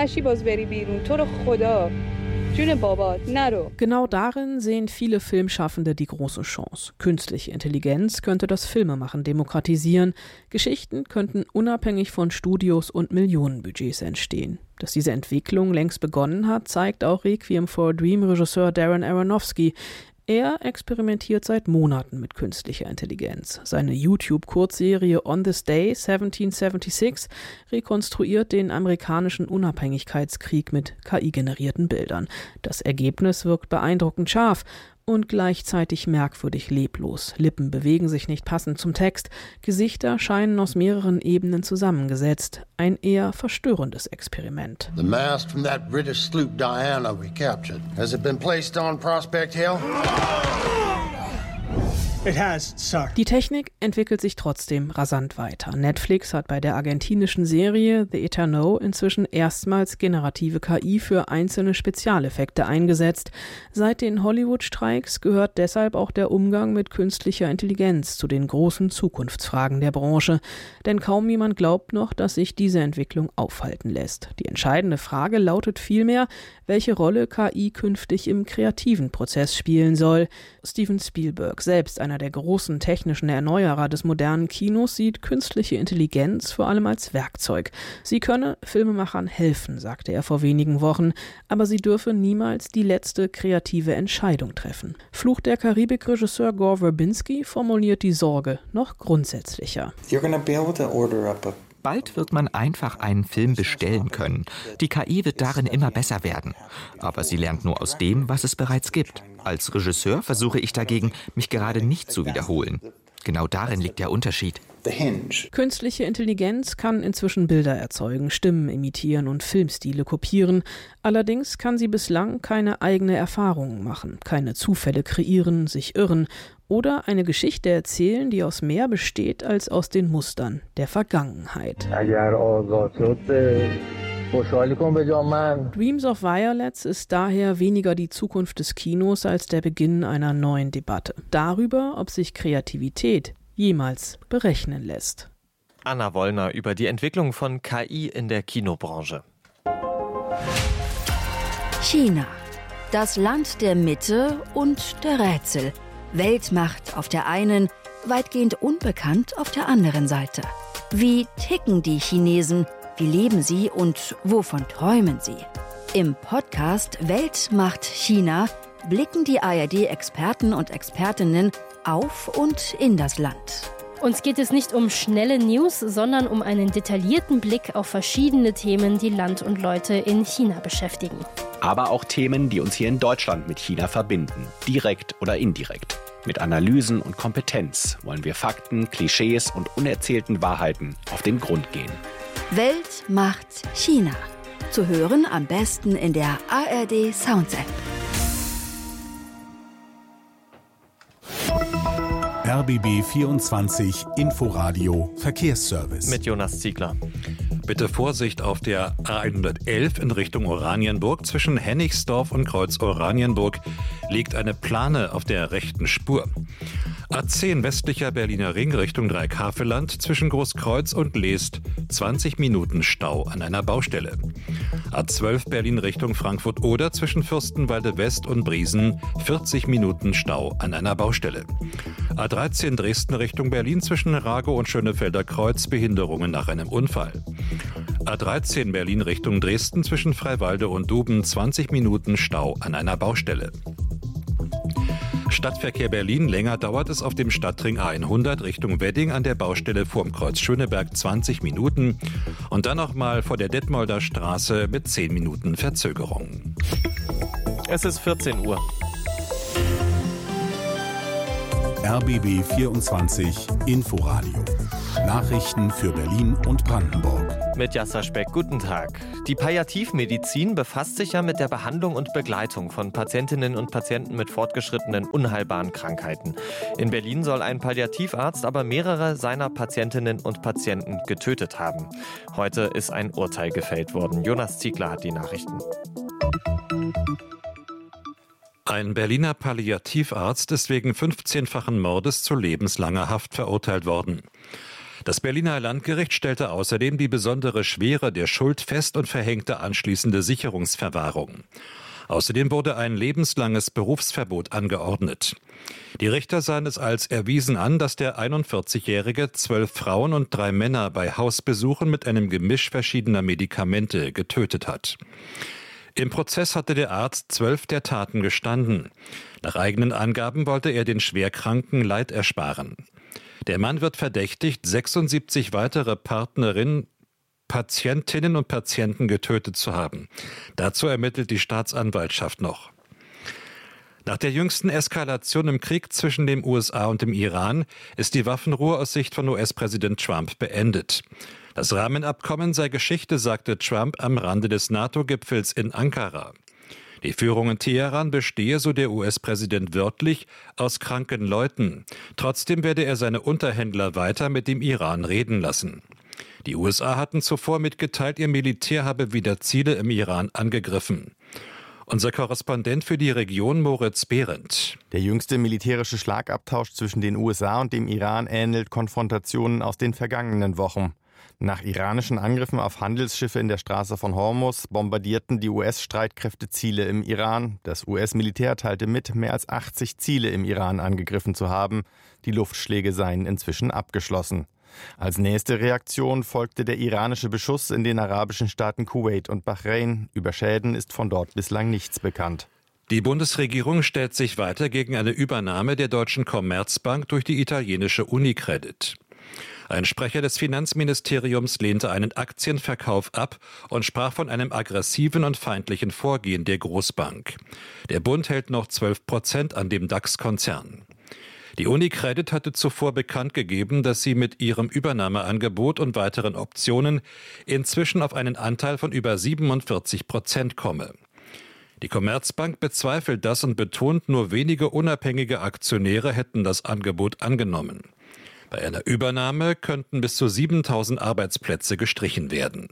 Genau darin sehen viele Filmschaffende die große Chance. Künstliche Intelligenz könnte das Filmemachen demokratisieren. Geschichten könnten unabhängig von Studios und Millionenbudgets entstehen. Dass diese Entwicklung längst begonnen hat, zeigt auch Requiem for a Dream-Regisseur Darren Aronofsky. Er experimentiert seit Monaten mit künstlicher Intelligenz. Seine YouTube-Kurzserie On This Day 1776 rekonstruiert den amerikanischen Unabhängigkeitskrieg mit KI-generierten Bildern. Das Ergebnis wirkt beeindruckend scharf und gleichzeitig merkwürdig leblos. Lippen bewegen sich nicht passend zum Text. Gesichter scheinen aus mehreren Ebenen zusammengesetzt. Ein eher verstörendes Experiment. The mast from that British sloop Diana we captured. Has it been placed on Prospect Hill? It has, sir. Die Technik entwickelt sich trotzdem rasant weiter. Netflix hat bei der argentinischen Serie The Eterno inzwischen erstmals generative KI für einzelne Spezialeffekte eingesetzt. Seit den Hollywood-Streiks gehört deshalb auch der Umgang mit künstlicher Intelligenz zu den großen Zukunftsfragen der Branche. Denn kaum jemand glaubt noch, dass sich diese Entwicklung aufhalten lässt. Die entscheidende Frage lautet vielmehr, welche Rolle KI künftig im kreativen Prozess spielen soll. Steven Spielberg, selbst einer der großen technischen Erneuerer des modernen Kinos, sieht künstliche Intelligenz vor allem als Werkzeug. Sie könne Filmemachern helfen, sagte er vor wenigen Wochen, aber sie dürfe niemals die letzte kreative Entscheidung treffen. Fluch der Karibik-Regisseur Gore Verbinski formuliert die Sorge noch grundsätzlicher. Bald wird man einfach einen Film bestellen können. Die KI wird darin immer besser werden. Aber sie lernt nur aus dem, was es bereits gibt. Als Regisseur versuche ich dagegen, mich gerade nicht zu wiederholen. Genau darin liegt der Unterschied. Künstliche Intelligenz kann inzwischen Bilder erzeugen, Stimmen imitieren und Filmstile kopieren. Allerdings kann sie bislang keine eigene Erfahrungen machen, keine Zufälle kreieren, sich irren oder eine Geschichte erzählen, die aus mehr besteht als aus den Mustern der Vergangenheit. Dreams of Violets ist daher weniger die Zukunft des Kinos als der Beginn einer neuen Debatte darüber, ob sich Kreativität jemals berechnen lässt. Anna Wollner über die Entwicklung von KI in der Kinobranche. China, das Land der Mitte und der Rätsel. Weltmacht auf der einen, weitgehend unbekannt auf der anderen Seite. Wie ticken die Chinesen? Wie leben sie und wovon träumen sie? Im Podcast Weltmacht China blicken die ARD-Experten und Expertinnen auf und in das Land. Uns geht es nicht um schnelle News, sondern um einen detaillierten Blick auf verschiedene Themen, die Land und Leute in China beschäftigen. Aber auch Themen, die uns hier in Deutschland mit China verbinden, direkt oder indirekt. Mit Analysen und Kompetenz wollen wir Fakten, Klischees und unerzählten Wahrheiten auf den Grund gehen. Weltmacht China. Zu hören am besten in der ARD Sounds App. RBB 24 Inforadio Verkehrsservice. Mit Jonas Ziegler. Bitte Vorsicht auf der A111 in Richtung Oranienburg. Zwischen Hennigsdorf und Kreuz Oranienburg liegt eine Plane auf der rechten Spur. A10 westlicher Berliner Ring Richtung Dreieckhaveland zwischen Großkreuz und Leest 20 Minuten Stau an einer Baustelle. A12 Berlin Richtung Frankfurt-Oder zwischen Fürstenwalde West und Briesen 40 Minuten Stau an einer Baustelle. A13 Dresden Richtung Berlin zwischen Ragow und Schönefelder Kreuz Behinderungen nach einem Unfall. A13 Berlin Richtung Dresden zwischen Freiwalde und Duben 20 Minuten Stau an einer Baustelle. Stadtverkehr Berlin, länger dauert es auf dem Stadtring A100 Richtung Wedding an der Baustelle vorm Kreuz Schöneberg 20 Minuten und dann nochmal vor der Detmolder Straße mit 10 Minuten Verzögerung. Es ist 14 Uhr. RBB 24 Inforadio. Nachrichten für Berlin und Brandenburg. Mit Jasser Speck, guten Tag. Die Palliativmedizin befasst sich ja mit der Behandlung und Begleitung von Patientinnen und Patienten mit fortgeschrittenen, unheilbaren Krankheiten. In Berlin soll ein Palliativarzt aber mehrere seiner Patientinnen und Patienten getötet haben. Heute ist ein Urteil gefällt worden. Jonas Ziegler hat die Nachrichten. Ein Berliner Palliativarzt ist wegen 15-fachen Mordes zu lebenslanger Haft verurteilt worden. Das Berliner Landgericht stellte außerdem die besondere Schwere der Schuld fest und verhängte anschließende Sicherungsverwahrung. Außerdem wurde ein lebenslanges Berufsverbot angeordnet. Die Richter sahen es als erwiesen an, dass der 41-Jährige 12 Frauen und 3 Männer bei Hausbesuchen mit einem Gemisch verschiedener Medikamente getötet hat. Im Prozess hatte der Arzt 12 der Taten gestanden. Nach eigenen Angaben wollte er den Schwerkranken Leid ersparen. Der Mann wird verdächtigt, 76 weitere Partnerinnen, Patientinnen und Patienten getötet zu haben. Dazu ermittelt die Staatsanwaltschaft noch. Nach der jüngsten Eskalation im Krieg zwischen den USA und dem Iran ist die Waffenruhe aus Sicht von US-Präsident Trump beendet. Das Rahmenabkommen sei Geschichte, sagte Trump am Rande des NATO-Gipfels in Ankara. Die Führung in Teheran bestehe, so der US-Präsident wörtlich, aus kranken Leuten. Trotzdem werde er seine Unterhändler weiter mit dem Iran reden lassen. Die USA hatten zuvor mitgeteilt, ihr Militär habe wieder Ziele im Iran angegriffen. Unser Korrespondent für die Region Moritz Behrendt. Der jüngste militärische Schlagabtausch zwischen den USA und dem Iran ähnelt Konfrontationen aus den vergangenen Wochen. Nach iranischen Angriffen auf Handelsschiffe in der Straße von Hormuz bombardierten die US-Streitkräfte Ziele im Iran. Das US-Militär teilte mit, mehr als 80 Ziele im Iran angegriffen zu haben. Die Luftschläge seien inzwischen abgeschlossen. Als nächste Reaktion folgte der iranische Beschuss in den arabischen Staaten Kuwait und Bahrain. Über Schäden ist von dort bislang nichts bekannt. Die Bundesregierung stellt sich weiter gegen eine Übernahme der Deutschen Commerzbank durch die italienische Unicredit. Ein Sprecher des Finanzministeriums lehnte einen Aktienverkauf ab und sprach von einem aggressiven und feindlichen Vorgehen der Großbank. Der Bund hält noch 12% an dem DAX-Konzern. Die Unicredit hatte zuvor bekannt gegeben, dass sie mit ihrem Übernahmeangebot und weiteren Optionen inzwischen auf einen Anteil von über 47% komme. Die Commerzbank bezweifelt das und betont, nur wenige unabhängige Aktionäre hätten das Angebot angenommen. Bei einer Übernahme könnten bis zu 7.000 Arbeitsplätze gestrichen werden.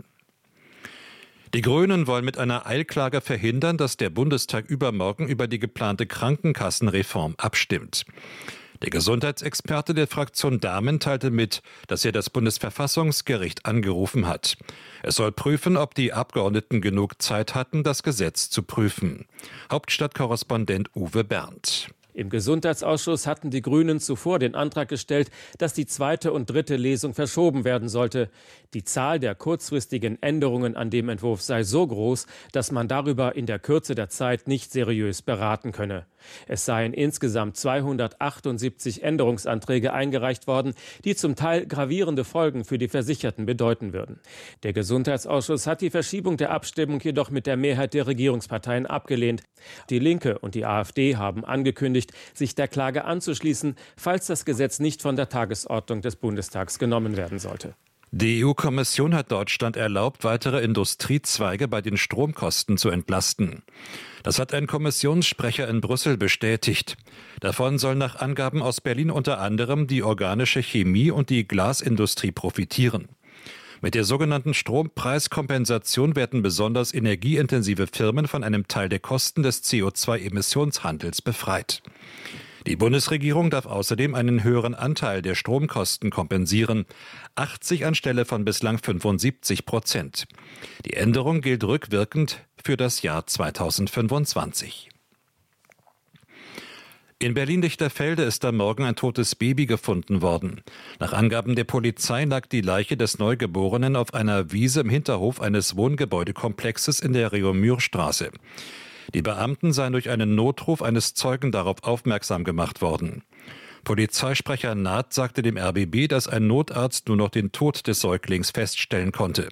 Die Grünen wollen mit einer Eilklage verhindern, dass der Bundestag übermorgen über die geplante Krankenkassenreform abstimmt. Der Gesundheitsexperte der Fraktion Dahmen teilte mit, dass er das Bundesverfassungsgericht angerufen hat. Es soll prüfen, ob die Abgeordneten genug Zeit hatten, das Gesetz zu prüfen. Hauptstadtkorrespondent Uwe Berndt. Im Gesundheitsausschuss hatten die Grünen zuvor den Antrag gestellt, dass die zweite und dritte Lesung verschoben werden sollte. Die Zahl der kurzfristigen Änderungen an dem Entwurf sei so groß, dass man darüber in der Kürze der Zeit nicht seriös beraten könne. Es seien insgesamt 278 Änderungsanträge eingereicht worden, die zum Teil gravierende Folgen für die Versicherten bedeuten würden. Der Gesundheitsausschuss hat die Verschiebung der Abstimmung jedoch mit der Mehrheit der Regierungsparteien abgelehnt. Die Linke und die AfD haben angekündigt, sich der Klage anzuschließen, falls das Gesetz nicht von der Tagesordnung des Bundestags genommen werden sollte. Die EU-Kommission hat Deutschland erlaubt, weitere Industriezweige bei den Stromkosten zu entlasten. Das hat ein Kommissionssprecher in Brüssel bestätigt. Davon sollen nach Angaben aus Berlin unter anderem die organische Chemie und die Glasindustrie profitieren. Mit der sogenannten Strompreiskompensation werden besonders energieintensive Firmen von einem Teil der Kosten des CO2-Emissionshandels befreit. Die Bundesregierung darf außerdem einen höheren Anteil der Stromkosten kompensieren, 80 anstelle von bislang 75%. Die Änderung gilt rückwirkend für das Jahr 2025. In Berlin-Lichterfelde ist am Morgen ein totes Baby gefunden worden. Nach Angaben der Polizei lag die Leiche des Neugeborenen auf einer Wiese im Hinterhof eines Wohngebäudekomplexes in der Reaumur-Straße. Die Beamten seien durch einen Notruf eines Zeugen darauf aufmerksam gemacht worden. Polizeisprecher Naht sagte dem RBB, dass ein Notarzt nur noch den Tod des Säuglings feststellen konnte.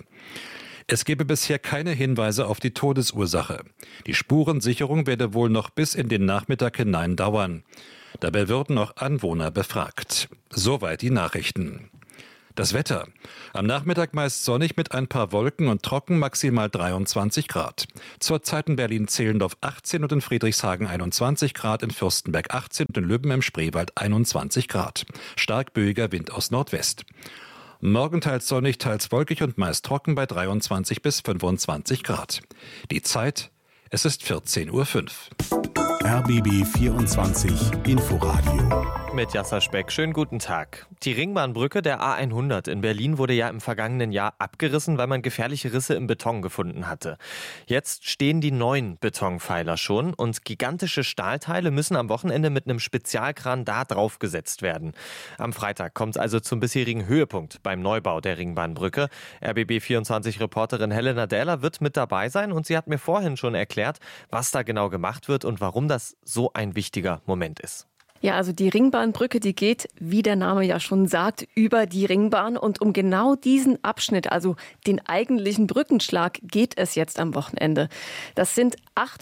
Es gebe bisher keine Hinweise auf die Todesursache. Die Spurensicherung werde wohl noch bis in den Nachmittag hinein dauern. Dabei würden auch Anwohner befragt. Soweit die Nachrichten. Das Wetter. Am Nachmittag meist sonnig mit ein paar Wolken und trocken, maximal 23 Grad. Zurzeit in Berlin-Zehlendorf 18 und in Friedrichshagen 21 Grad, in Fürstenberg 18 und in Lübben im Spreewald 21 Grad. Stark böiger Wind aus Nordwest. Morgen teils sonnig, teils wolkig und meist trocken bei 23 bis 25 Grad. Die Zeit, es ist 14:05 Uhr. RBB 24 Inforadio. Mit Jasser Speck, schönen guten Tag. Die Ringbahnbrücke der A100 in Berlin wurde ja im vergangenen Jahr abgerissen, weil man gefährliche Risse im Beton gefunden hatte. Jetzt stehen die neuen Betonpfeiler schon und gigantische Stahlteile müssen am Wochenende mit einem Spezialkran da drauf gesetzt werden. Am Freitag kommt es also zum bisherigen Höhepunkt beim Neubau der Ringbahnbrücke. RBB24-Reporterin Helena Dähler wird mit dabei sein und sie hat mir vorhin schon erklärt, was da genau gemacht wird und warum das so ein wichtiger Moment ist. Ja, also die Ringbahnbrücke, die geht, wie der Name ja schon sagt, über die Ringbahn. Und um genau diesen Abschnitt, also den eigentlichen Brückenschlag, geht es jetzt am Wochenende. Das sind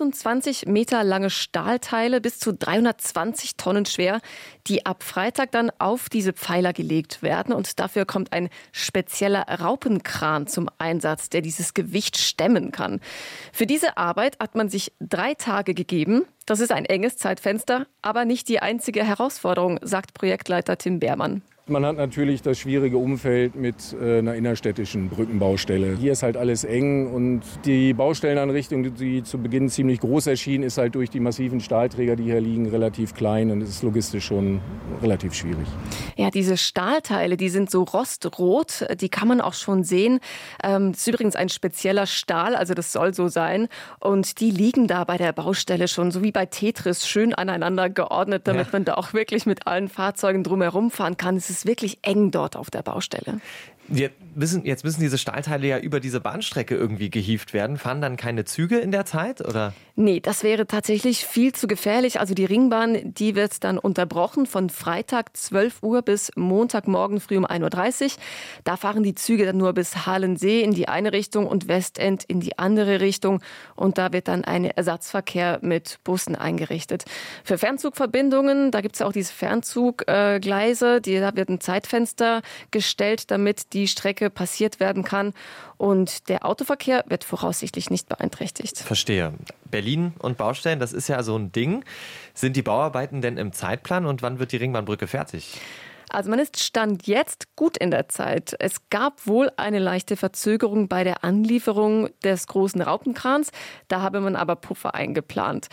28 Meter lange Stahlteile, bis zu 320 Tonnen schwer, die ab Freitag dann auf diese Pfeiler gelegt werden. Und dafür kommt ein spezieller Raupenkran zum Einsatz, der dieses Gewicht stemmen kann. Für diese Arbeit hat man sich 3 Tage gegeben. Das ist ein enges Zeitfenster, aber nicht die einzige Herausforderung, sagt Projektleiter Tim Beermann. Man hat natürlich das schwierige Umfeld mit einer innerstädtischen Brückenbaustelle. Hier ist halt alles eng und die Baustellenanrichtung, die zu Beginn ziemlich groß erschien, ist halt durch die massiven Stahlträger, die hier liegen, relativ klein und es ist logistisch schon relativ schwierig. Ja, diese Stahlteile, die sind so rostrot, die kann man auch schon sehen. Das ist übrigens ein spezieller Stahl, also das soll so sein. Und die liegen da bei der Baustelle schon, so wie bei Tetris, schön aneinander geordnet, damit man da auch wirklich mit allen Fahrzeugen drumherum fahren kann. Es ist wirklich eng dort auf der Baustelle. Jetzt müssen diese Stahlteile ja über diese Bahnstrecke irgendwie gehievt werden. Fahren dann keine Züge in der Zeit, oder? Nee, das wäre tatsächlich viel zu gefährlich. Also die Ringbahn, die wird dann unterbrochen von Freitag 12 Uhr bis Montagmorgen früh um 1:30 Uhr. Da fahren die Züge dann nur bis Halensee in die eine Richtung und Westend in die andere Richtung. Und da wird dann ein Ersatzverkehr mit Bussen eingerichtet. Für Fernzugverbindungen, da gibt es ja auch diese Fernzuggleise, da wird ein Zeitfenster gestellt, damit die Strecke passiert werden kann. Und der Autoverkehr wird voraussichtlich nicht beeinträchtigt. Verstehe. Berlin und Baustellen, das ist ja so ein Ding. Sind die Bauarbeiten denn im Zeitplan und wann wird die Ringbahnbrücke fertig? Also man ist Stand jetzt gut in der Zeit. Es gab wohl eine leichte Verzögerung bei der Anlieferung des großen Raupenkrans. Da habe man aber Puffer eingeplant.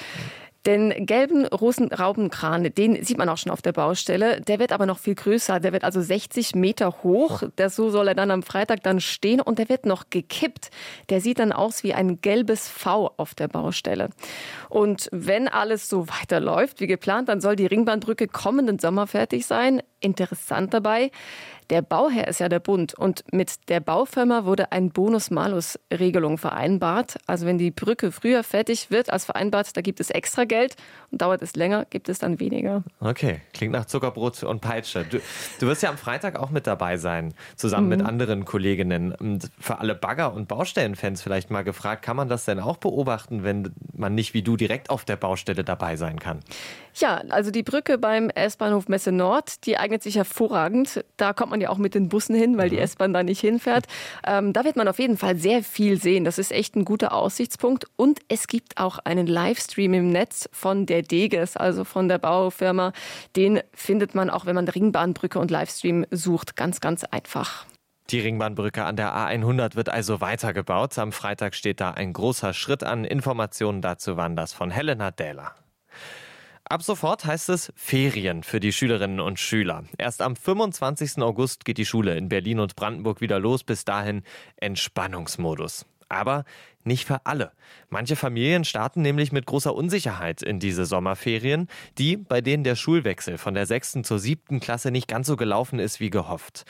Den gelben großen Raupenkran, den sieht man auch schon auf der Baustelle. Der wird aber noch viel größer. Der wird also 60 Meter hoch. So soll er dann am Freitag dann stehen und der wird noch gekippt. Der sieht dann aus wie ein gelbes V auf der Baustelle. Und wenn alles so weiterläuft wie geplant, dann soll die Ringbahnbrücke kommenden Sommer fertig sein. Interessant dabei, der Bauherr ist ja der Bund und mit der Baufirma wurde eine Bonus-Malus-Regelung vereinbart. Also wenn die Brücke früher fertig wird als vereinbart, da gibt es extra Geld und dauert es länger, gibt es dann weniger. Okay, klingt nach Zuckerbrot und Peitsche. Du wirst ja am Freitag auch mit dabei sein, zusammen mit anderen Kolleginnen. Und für alle Bagger- und Baustellenfans vielleicht mal gefragt, kann man das denn auch beobachten, wenn man nicht wie du direkt auf der Baustelle dabei sein kann? Ja, also die Brücke beim S-Bahnhof Messe Nord, die eignet sich hervorragend. Da kommt man ja auch mit den Bussen hin, weil die S-Bahn da nicht hinfährt. Da wird man auf jeden Fall sehr viel sehen. Das ist echt ein guter Aussichtspunkt. Und es gibt auch einen Livestream im Netz von der Deges, also von der Baufirma. Den findet man auch, wenn man Ringbahnbrücke und Livestream sucht, ganz, ganz einfach. Die Ringbahnbrücke an der A100 wird also weitergebaut. Am Freitag steht da ein großer Schritt an. Informationen dazu waren das von Helena Dähler. Ab sofort heißt es Ferien für die Schülerinnen und Schüler. Erst am 25. August geht die Schule in Berlin und Brandenburg wieder los. Bis dahin Entspannungsmodus. Aber nicht für alle. Manche Familien starten nämlich mit großer Unsicherheit in diese Sommerferien, bei denen der Schulwechsel von der 6. zur 7. Klasse nicht ganz so gelaufen ist wie gehofft.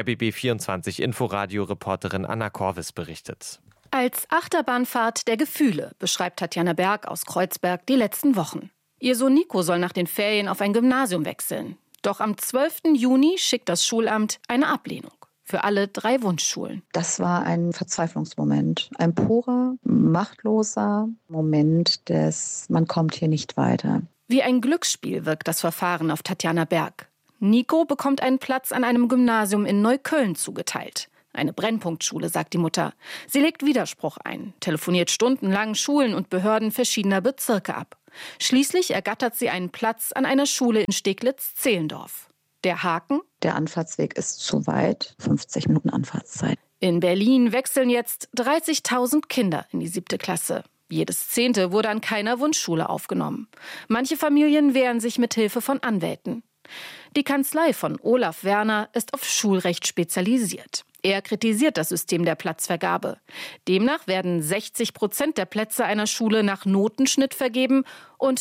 RBB24 Inforadio-Reporterin Anna Korvis berichtet. Als Achterbahnfahrt der Gefühle beschreibt Tatjana Berg aus Kreuzberg die letzten Wochen. Ihr Sohn Nico soll nach den Ferien auf ein Gymnasium wechseln. Doch am 12. Juni schickt das Schulamt eine Ablehnung für alle 3 Wunschschulen. Das war ein Verzweiflungsmoment, ein purer, machtloser Moment des man kommt hier nicht weiter. Wie ein Glücksspiel wirkt das Verfahren auf Tatjana Berg. Nico bekommt einen Platz an einem Gymnasium in Neukölln zugeteilt. Eine Brennpunktschule, sagt die Mutter. Sie legt Widerspruch ein, telefoniert stundenlang Schulen und Behörden verschiedener Bezirke ab. Schließlich ergattert sie einen Platz an einer Schule in Steglitz-Zehlendorf. Der Haken? Der Anfahrtsweg ist zu weit, 50 Minuten Anfahrtszeit. In Berlin wechseln jetzt 30.000 Kinder in die 7. Klasse. Jedes 10. wurde an keiner Wunschschule aufgenommen. Manche Familien wehren sich mit Hilfe von Anwälten. Die Kanzlei von Olaf Werner ist auf Schulrecht spezialisiert. Er kritisiert das System der Platzvergabe. Demnach werden 60% der Plätze einer Schule nach Notenschnitt vergeben und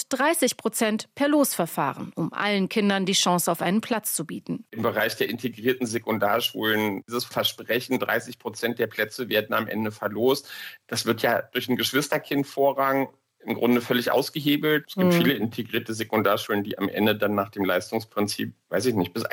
30% per Losverfahren, um allen Kindern die Chance auf einen Platz zu bieten. Im Bereich der integrierten Sekundarschulen, dieses Versprechen, 30% der Plätze werden am Ende verlost. Das wird ja durch einen Geschwisterkindvorrang im Grunde völlig ausgehebelt. Es gibt viele integrierte Sekundarschulen, die am Ende dann nach dem Leistungsprinzip, bis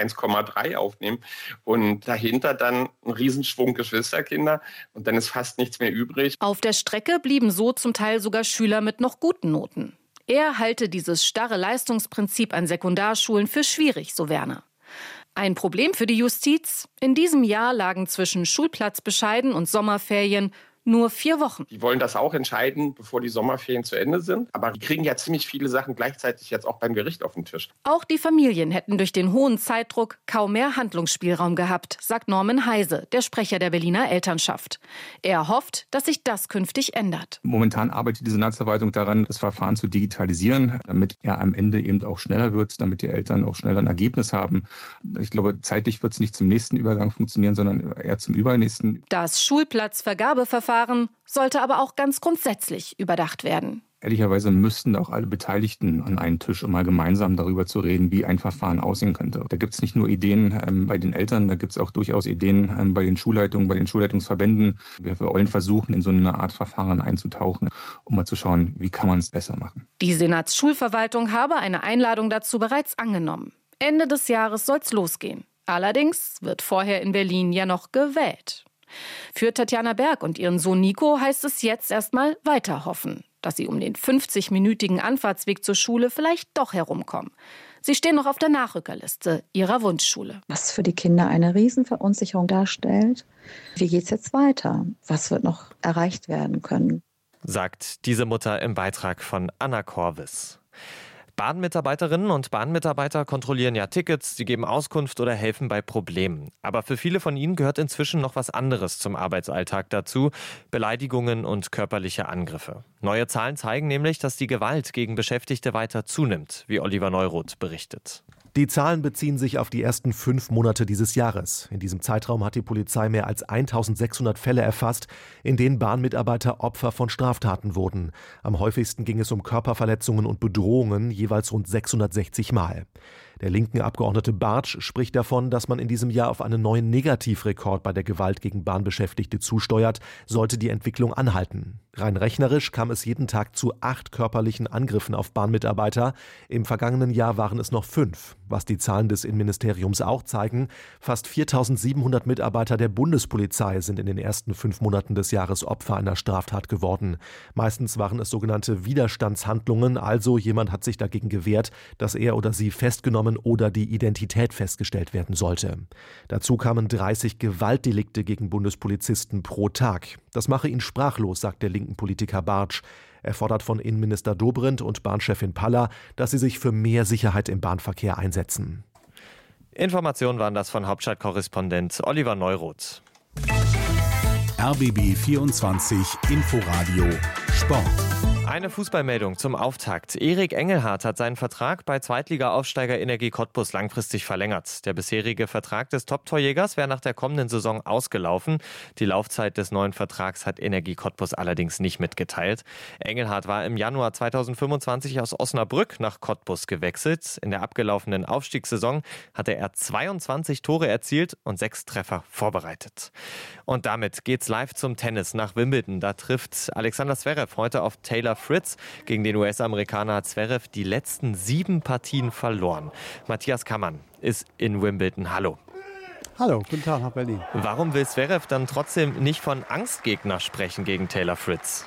1,3 aufnehmen. Und dahinter dann ein Riesenschwung Geschwisterkinder. Und dann ist fast nichts mehr übrig. Auf der Strecke blieben so zum Teil sogar Schüler mit noch guten Noten. Er halte dieses starre Leistungsprinzip an Sekundarschulen für schwierig, so Werner. Ein Problem für die Justiz? In diesem Jahr lagen zwischen Schulplatzbescheiden und Sommerferien nur 4 Wochen. Die wollen das auch entscheiden, bevor die Sommerferien zu Ende sind. Aber die kriegen ja ziemlich viele Sachen gleichzeitig jetzt auch beim Gericht auf den Tisch. Auch die Familien hätten durch den hohen Zeitdruck kaum mehr Handlungsspielraum gehabt, sagt Norman Heise, der Sprecher der Berliner Elternschaft. Er hofft, dass sich das künftig ändert. Momentan arbeitet die Senatsverwaltung daran, das Verfahren zu digitalisieren, damit er am Ende eben auch schneller wird, damit die Eltern auch schneller ein Ergebnis haben. Ich glaube, zeitlich wird es nicht zum nächsten Übergang funktionieren, sondern eher zum übernächsten. Das Schulplatzvergabeverfahren sollte aber auch ganz grundsätzlich überdacht werden. Ehrlicherweise müssten auch alle Beteiligten an einen Tisch, um mal gemeinsam darüber zu reden, wie ein Verfahren aussehen könnte. Da gibt es nicht nur Ideen bei den Eltern, da gibt es auch durchaus Ideen bei den Schulleitungen, bei den Schulleitungsverbänden. Wir wollen versuchen, in so eine Art Verfahren einzutauchen, um mal zu schauen, wie kann man es besser machen. Die Senatsschulverwaltung habe eine Einladung dazu bereits angenommen. Ende des Jahres soll es losgehen. Allerdings wird vorher in Berlin ja noch gewählt. Für Tatjana Berg und ihren Sohn Nico heißt es jetzt erstmal weiter hoffen, dass sie um den 50-minütigen Anfahrtsweg zur Schule vielleicht doch herumkommen. Sie stehen noch auf der Nachrückerliste ihrer Wunschschule. Was für die Kinder eine Riesenverunsicherung darstellt. Wie geht es jetzt weiter? Was wird noch erreicht werden können? Sagt diese Mutter im Beitrag von Anna Korvis. Bahnmitarbeiterinnen und Bahnmitarbeiter kontrollieren ja Tickets, sie geben Auskunft oder helfen bei Problemen. Aber für viele von ihnen gehört inzwischen noch was anderes zum Arbeitsalltag dazu: Beleidigungen und körperliche Angriffe. Neue Zahlen zeigen nämlich, dass die Gewalt gegen Beschäftigte weiter zunimmt, wie Oliver Neuroth berichtet. Die Zahlen beziehen sich auf die ersten 5 Monate dieses Jahres. In diesem Zeitraum hat die Polizei mehr als 1600 Fälle erfasst, in denen Bahnmitarbeiter Opfer von Straftaten wurden. Am häufigsten ging es um Körperverletzungen und Bedrohungen, jeweils rund 660 Mal. Der linken Abgeordnete Bartsch spricht davon, dass man in diesem Jahr auf einen neuen Negativrekord bei der Gewalt gegen Bahnbeschäftigte zusteuert, sollte die Entwicklung anhalten. Rein rechnerisch kam es jeden Tag zu 8 körperlichen Angriffen auf Bahnmitarbeiter. Im vergangenen Jahr waren es noch 5. Was die Zahlen des Innenministeriums auch zeigen: Fast 4.700 Mitarbeiter der Bundespolizei sind in den ersten 5 Monaten des Jahres Opfer einer Straftat geworden. Meistens waren es sogenannte Widerstandshandlungen, also jemand hat sich dagegen gewehrt, dass er oder sie festgenommen oder die Identität festgestellt werden sollte. Dazu kamen 30 Gewaltdelikte gegen Bundespolizisten pro Tag. Das mache ihn sprachlos, sagt der linken Politiker Bartsch. Er fordert von Innenminister Dobrindt und Bahnchefin Paller, dass sie sich für mehr Sicherheit im Bahnverkehr einsetzen. Informationen waren das von Hauptstadtkorrespondent Oliver Neuroth. RBB 24 Inforadio Sport. Eine Fußballmeldung zum Auftakt. Erik Engelhardt hat seinen Vertrag bei Zweitliga-Aufsteiger Energie Cottbus langfristig verlängert. Der bisherige Vertrag des Top-Torjägers wäre nach der kommenden Saison ausgelaufen. Die Laufzeit des neuen Vertrags hat Energie Cottbus allerdings nicht mitgeteilt. Engelhardt war im Januar 2025 aus Osnabrück nach Cottbus gewechselt. In der abgelaufenen Aufstiegssaison hatte er 22 Tore erzielt und 6 Treffer vorbereitet. Und damit geht's live zum Tennis nach Wimbledon. Da trifft Alexander Zverev heute auf Taylor Fritz. Gegen den US-Amerikaner hat Zverev die letzten 7 Partien verloren. Matthias Kammann ist in Wimbledon. Hallo. Hallo, guten Tag nach Berlin. Warum will Zverev dann trotzdem nicht von Angstgegner sprechen gegen Taylor Fritz?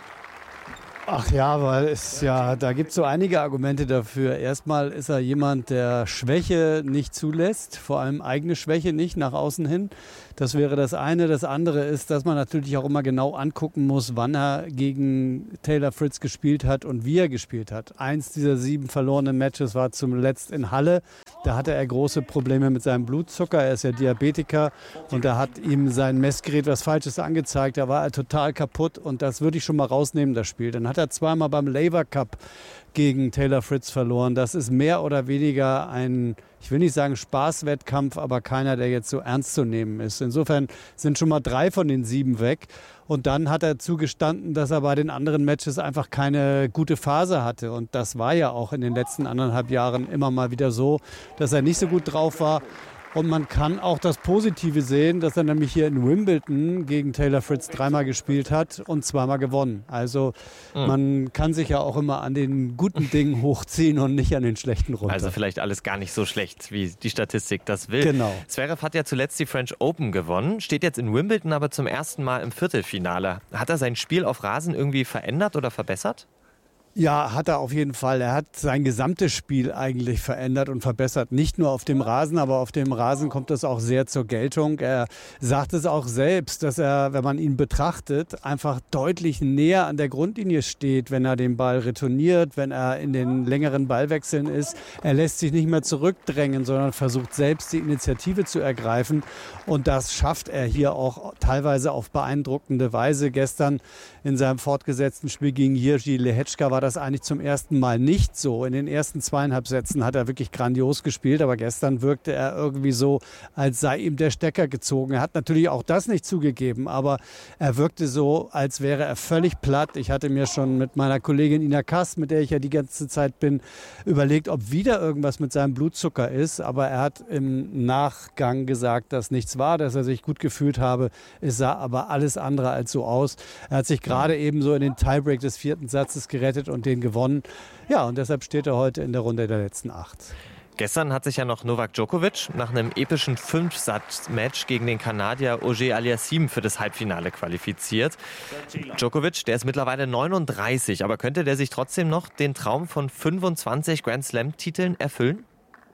Ach ja, weil da gibt es so einige Argumente dafür. Erstmal ist er jemand, der Schwäche nicht zulässt, vor allem eigene Schwäche nicht nach außen hin. Das wäre das eine. Das andere ist, dass man natürlich auch immer genau angucken muss, wann er gegen Taylor Fritz gespielt hat und wie er gespielt hat. Eins dieser 7 verlorenen Matches war zuletzt in Halle. Da hatte er große Probleme mit seinem Blutzucker. Er ist ja Diabetiker und da hat ihm sein Messgerät was Falsches angezeigt. Da war er total kaputt und das würde ich schon mal rausnehmen, das Spiel. Dann hat er zweimal beim Laver Cup gegen Taylor Fritz verloren. Das ist mehr oder weniger ein, ich will nicht sagen Spaßwettkampf, aber keiner, der jetzt so ernst zu nehmen ist. Insofern sind schon mal 3 von den 7 weg. Und dann hat er zugestanden, dass er bei den anderen Matches einfach keine gute Phase hatte. Und das war ja auch in den letzten 1,5 Jahren immer mal wieder so, dass er nicht so gut drauf war. Und man kann auch das Positive sehen, dass er nämlich hier in Wimbledon gegen Taylor Fritz 3-mal gespielt hat und 2-mal gewonnen. Also man kann sich ja auch immer an den guten Dingen hochziehen und nicht an den schlechten runter. Also vielleicht alles gar nicht so schlecht, wie die Statistik das will. Genau. Zverev hat ja zuletzt die French Open gewonnen, steht jetzt in Wimbledon aber zum ersten Mal im Viertelfinale. Hat er sein Spiel auf Rasen irgendwie verändert oder verbessert? Ja, hat er auf jeden Fall. Er hat sein gesamtes Spiel eigentlich verändert und verbessert. Nicht nur auf dem Rasen, aber auf dem Rasen kommt das auch sehr zur Geltung. Er sagt es auch selbst, dass er, wenn man ihn betrachtet, einfach deutlich näher an der Grundlinie steht, wenn er den Ball retourniert, wenn er in den längeren Ballwechseln ist. Er lässt sich nicht mehr zurückdrängen, sondern versucht selbst die Initiative zu ergreifen. Und das schafft er hier auch teilweise auf beeindruckende Weise. Gestern in seinem fortgesetzten Spiel gegen Jiří Lehečka war das eigentlich zum ersten Mal nicht so. In den ersten 2,5 Sätzen hat er wirklich grandios gespielt, aber gestern wirkte er irgendwie so, als sei ihm der Stecker gezogen. Er hat natürlich auch das nicht zugegeben, aber er wirkte so, als wäre er völlig platt. Ich hatte mir schon mit meiner Kollegin Ina Kass, mit der ich ja die ganze Zeit bin, überlegt, ob wieder irgendwas mit seinem Blutzucker ist, aber er hat im Nachgang gesagt, dass nichts war, dass er sich gut gefühlt habe. Es sah aber alles andere als so aus. Er hat sich gerade eben so in den Tiebreak des 4. Satzes gerettet und den gewonnen. Ja, und deshalb steht er heute in der Runde der letzten 8. Gestern hat sich ja noch Novak Djokovic nach einem epischen 5-Satz-Match gegen den Kanadier Auger Aliassime für das Halbfinale qualifiziert. Djokovic, der ist mittlerweile 39, aber könnte der sich trotzdem noch den Traum von 25 Grand-Slam-Titeln erfüllen?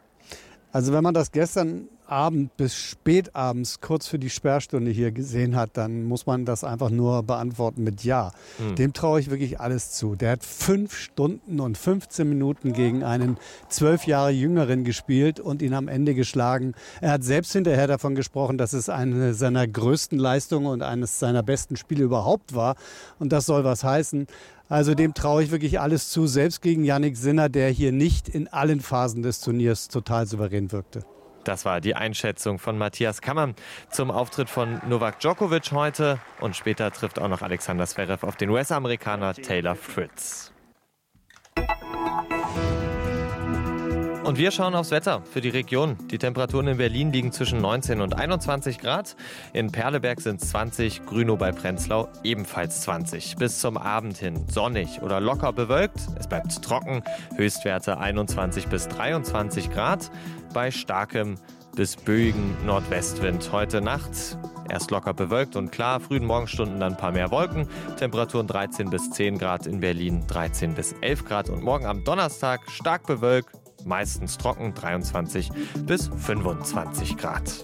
Also wenn man das gestern Abend bis spätabends kurz für die Sperrstunde hier gesehen hat, dann muss man das einfach nur beantworten mit Ja. Dem traue ich wirklich alles zu. Der hat 5 Stunden und 15 Minuten gegen einen 12 Jahre Jüngeren gespielt und ihn am Ende geschlagen. Er hat selbst hinterher davon gesprochen, dass es eine seiner größten Leistungen und eines seiner besten Spiele überhaupt war. Und das soll was heißen. Also dem traue ich wirklich alles zu, selbst gegen Jannik Sinner, der hier nicht in allen Phasen des Turniers total souverän wirkte. Das war die Einschätzung von Matthias Kammann zum Auftritt von Novak Djokovic heute. Und später trifft auch noch Alexander Zverev auf den US-Amerikaner Taylor Fritz. Und wir schauen aufs Wetter für die Region. Die Temperaturen in Berlin liegen zwischen 19 und 21 Grad. In Perleberg sind es 20, Grünow bei Prenzlau ebenfalls 20. Bis zum Abend hin sonnig oder locker bewölkt. Es bleibt trocken, Höchstwerte 21 bis 23 Grad. Bei starkem bis böigen Nordwestwind. Heute Nacht erst locker bewölkt und klar, frühen Morgenstunden dann ein paar mehr Wolken. Temperaturen 13 bis 10 Grad in Berlin, 13 bis 11 Grad. Und morgen am Donnerstag stark bewölkt, meistens trocken, 23 bis 25 Grad.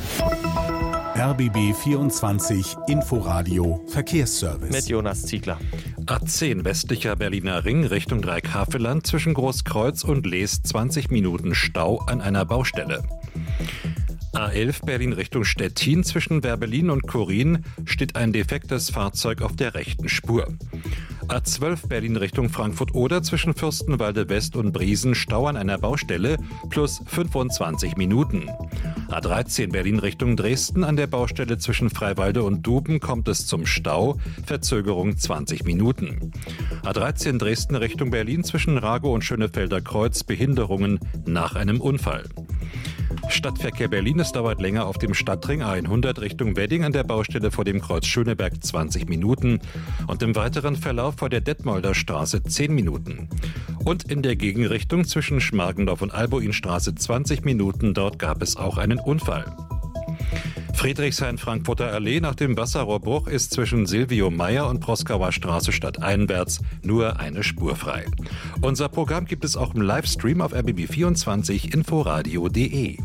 RBB 24 Inforadio Verkehrsservice. Mit Jonas Ziegler. A10 westlicher Berliner Ring Richtung Dreikafeland zwischen Großkreuz und Lees 20 Minuten Stau an einer Baustelle. A11 Berlin Richtung Stettin zwischen Werbelin und Korin steht ein defektes Fahrzeug auf der rechten Spur. A12 Berlin Richtung Frankfurt oder zwischen Fürstenwalde West und Briesen Stau an einer Baustelle plus 25 Minuten. A13 Berlin Richtung Dresden an der Baustelle zwischen Freiwalde und Duben kommt es zum Stau, Verzögerung 20 Minuten. A13 Dresden Richtung Berlin zwischen Ragow und Schönefelder Kreuz Behinderungen nach einem Unfall. Stadtverkehr Berlin, es dauert länger auf dem Stadtring A100 Richtung Wedding an der Baustelle vor dem Kreuz Schöneberg 20 Minuten und im weiteren Verlauf vor der Detmolder Straße 10 Minuten. Und in der Gegenrichtung zwischen Schmargendorf und Albuinstraße 20 Minuten, dort gab es auch einen Unfall. Friedrichshain-Frankfurter Allee nach dem Wasserrohrbruch ist zwischen Silvio Meyer und Proskauer Straße stadteinwärts nur eine Spur frei. Unser Programm gibt es auch im Livestream auf rbb24 inforadio.de.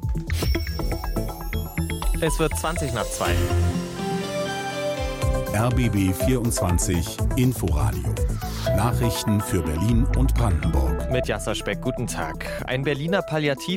Es wird 20 nach 2. RBB 24 Inforadio. Nachrichten für Berlin und Brandenburg. Mit Jasser Speck, guten Tag. Ein Berliner Palliativ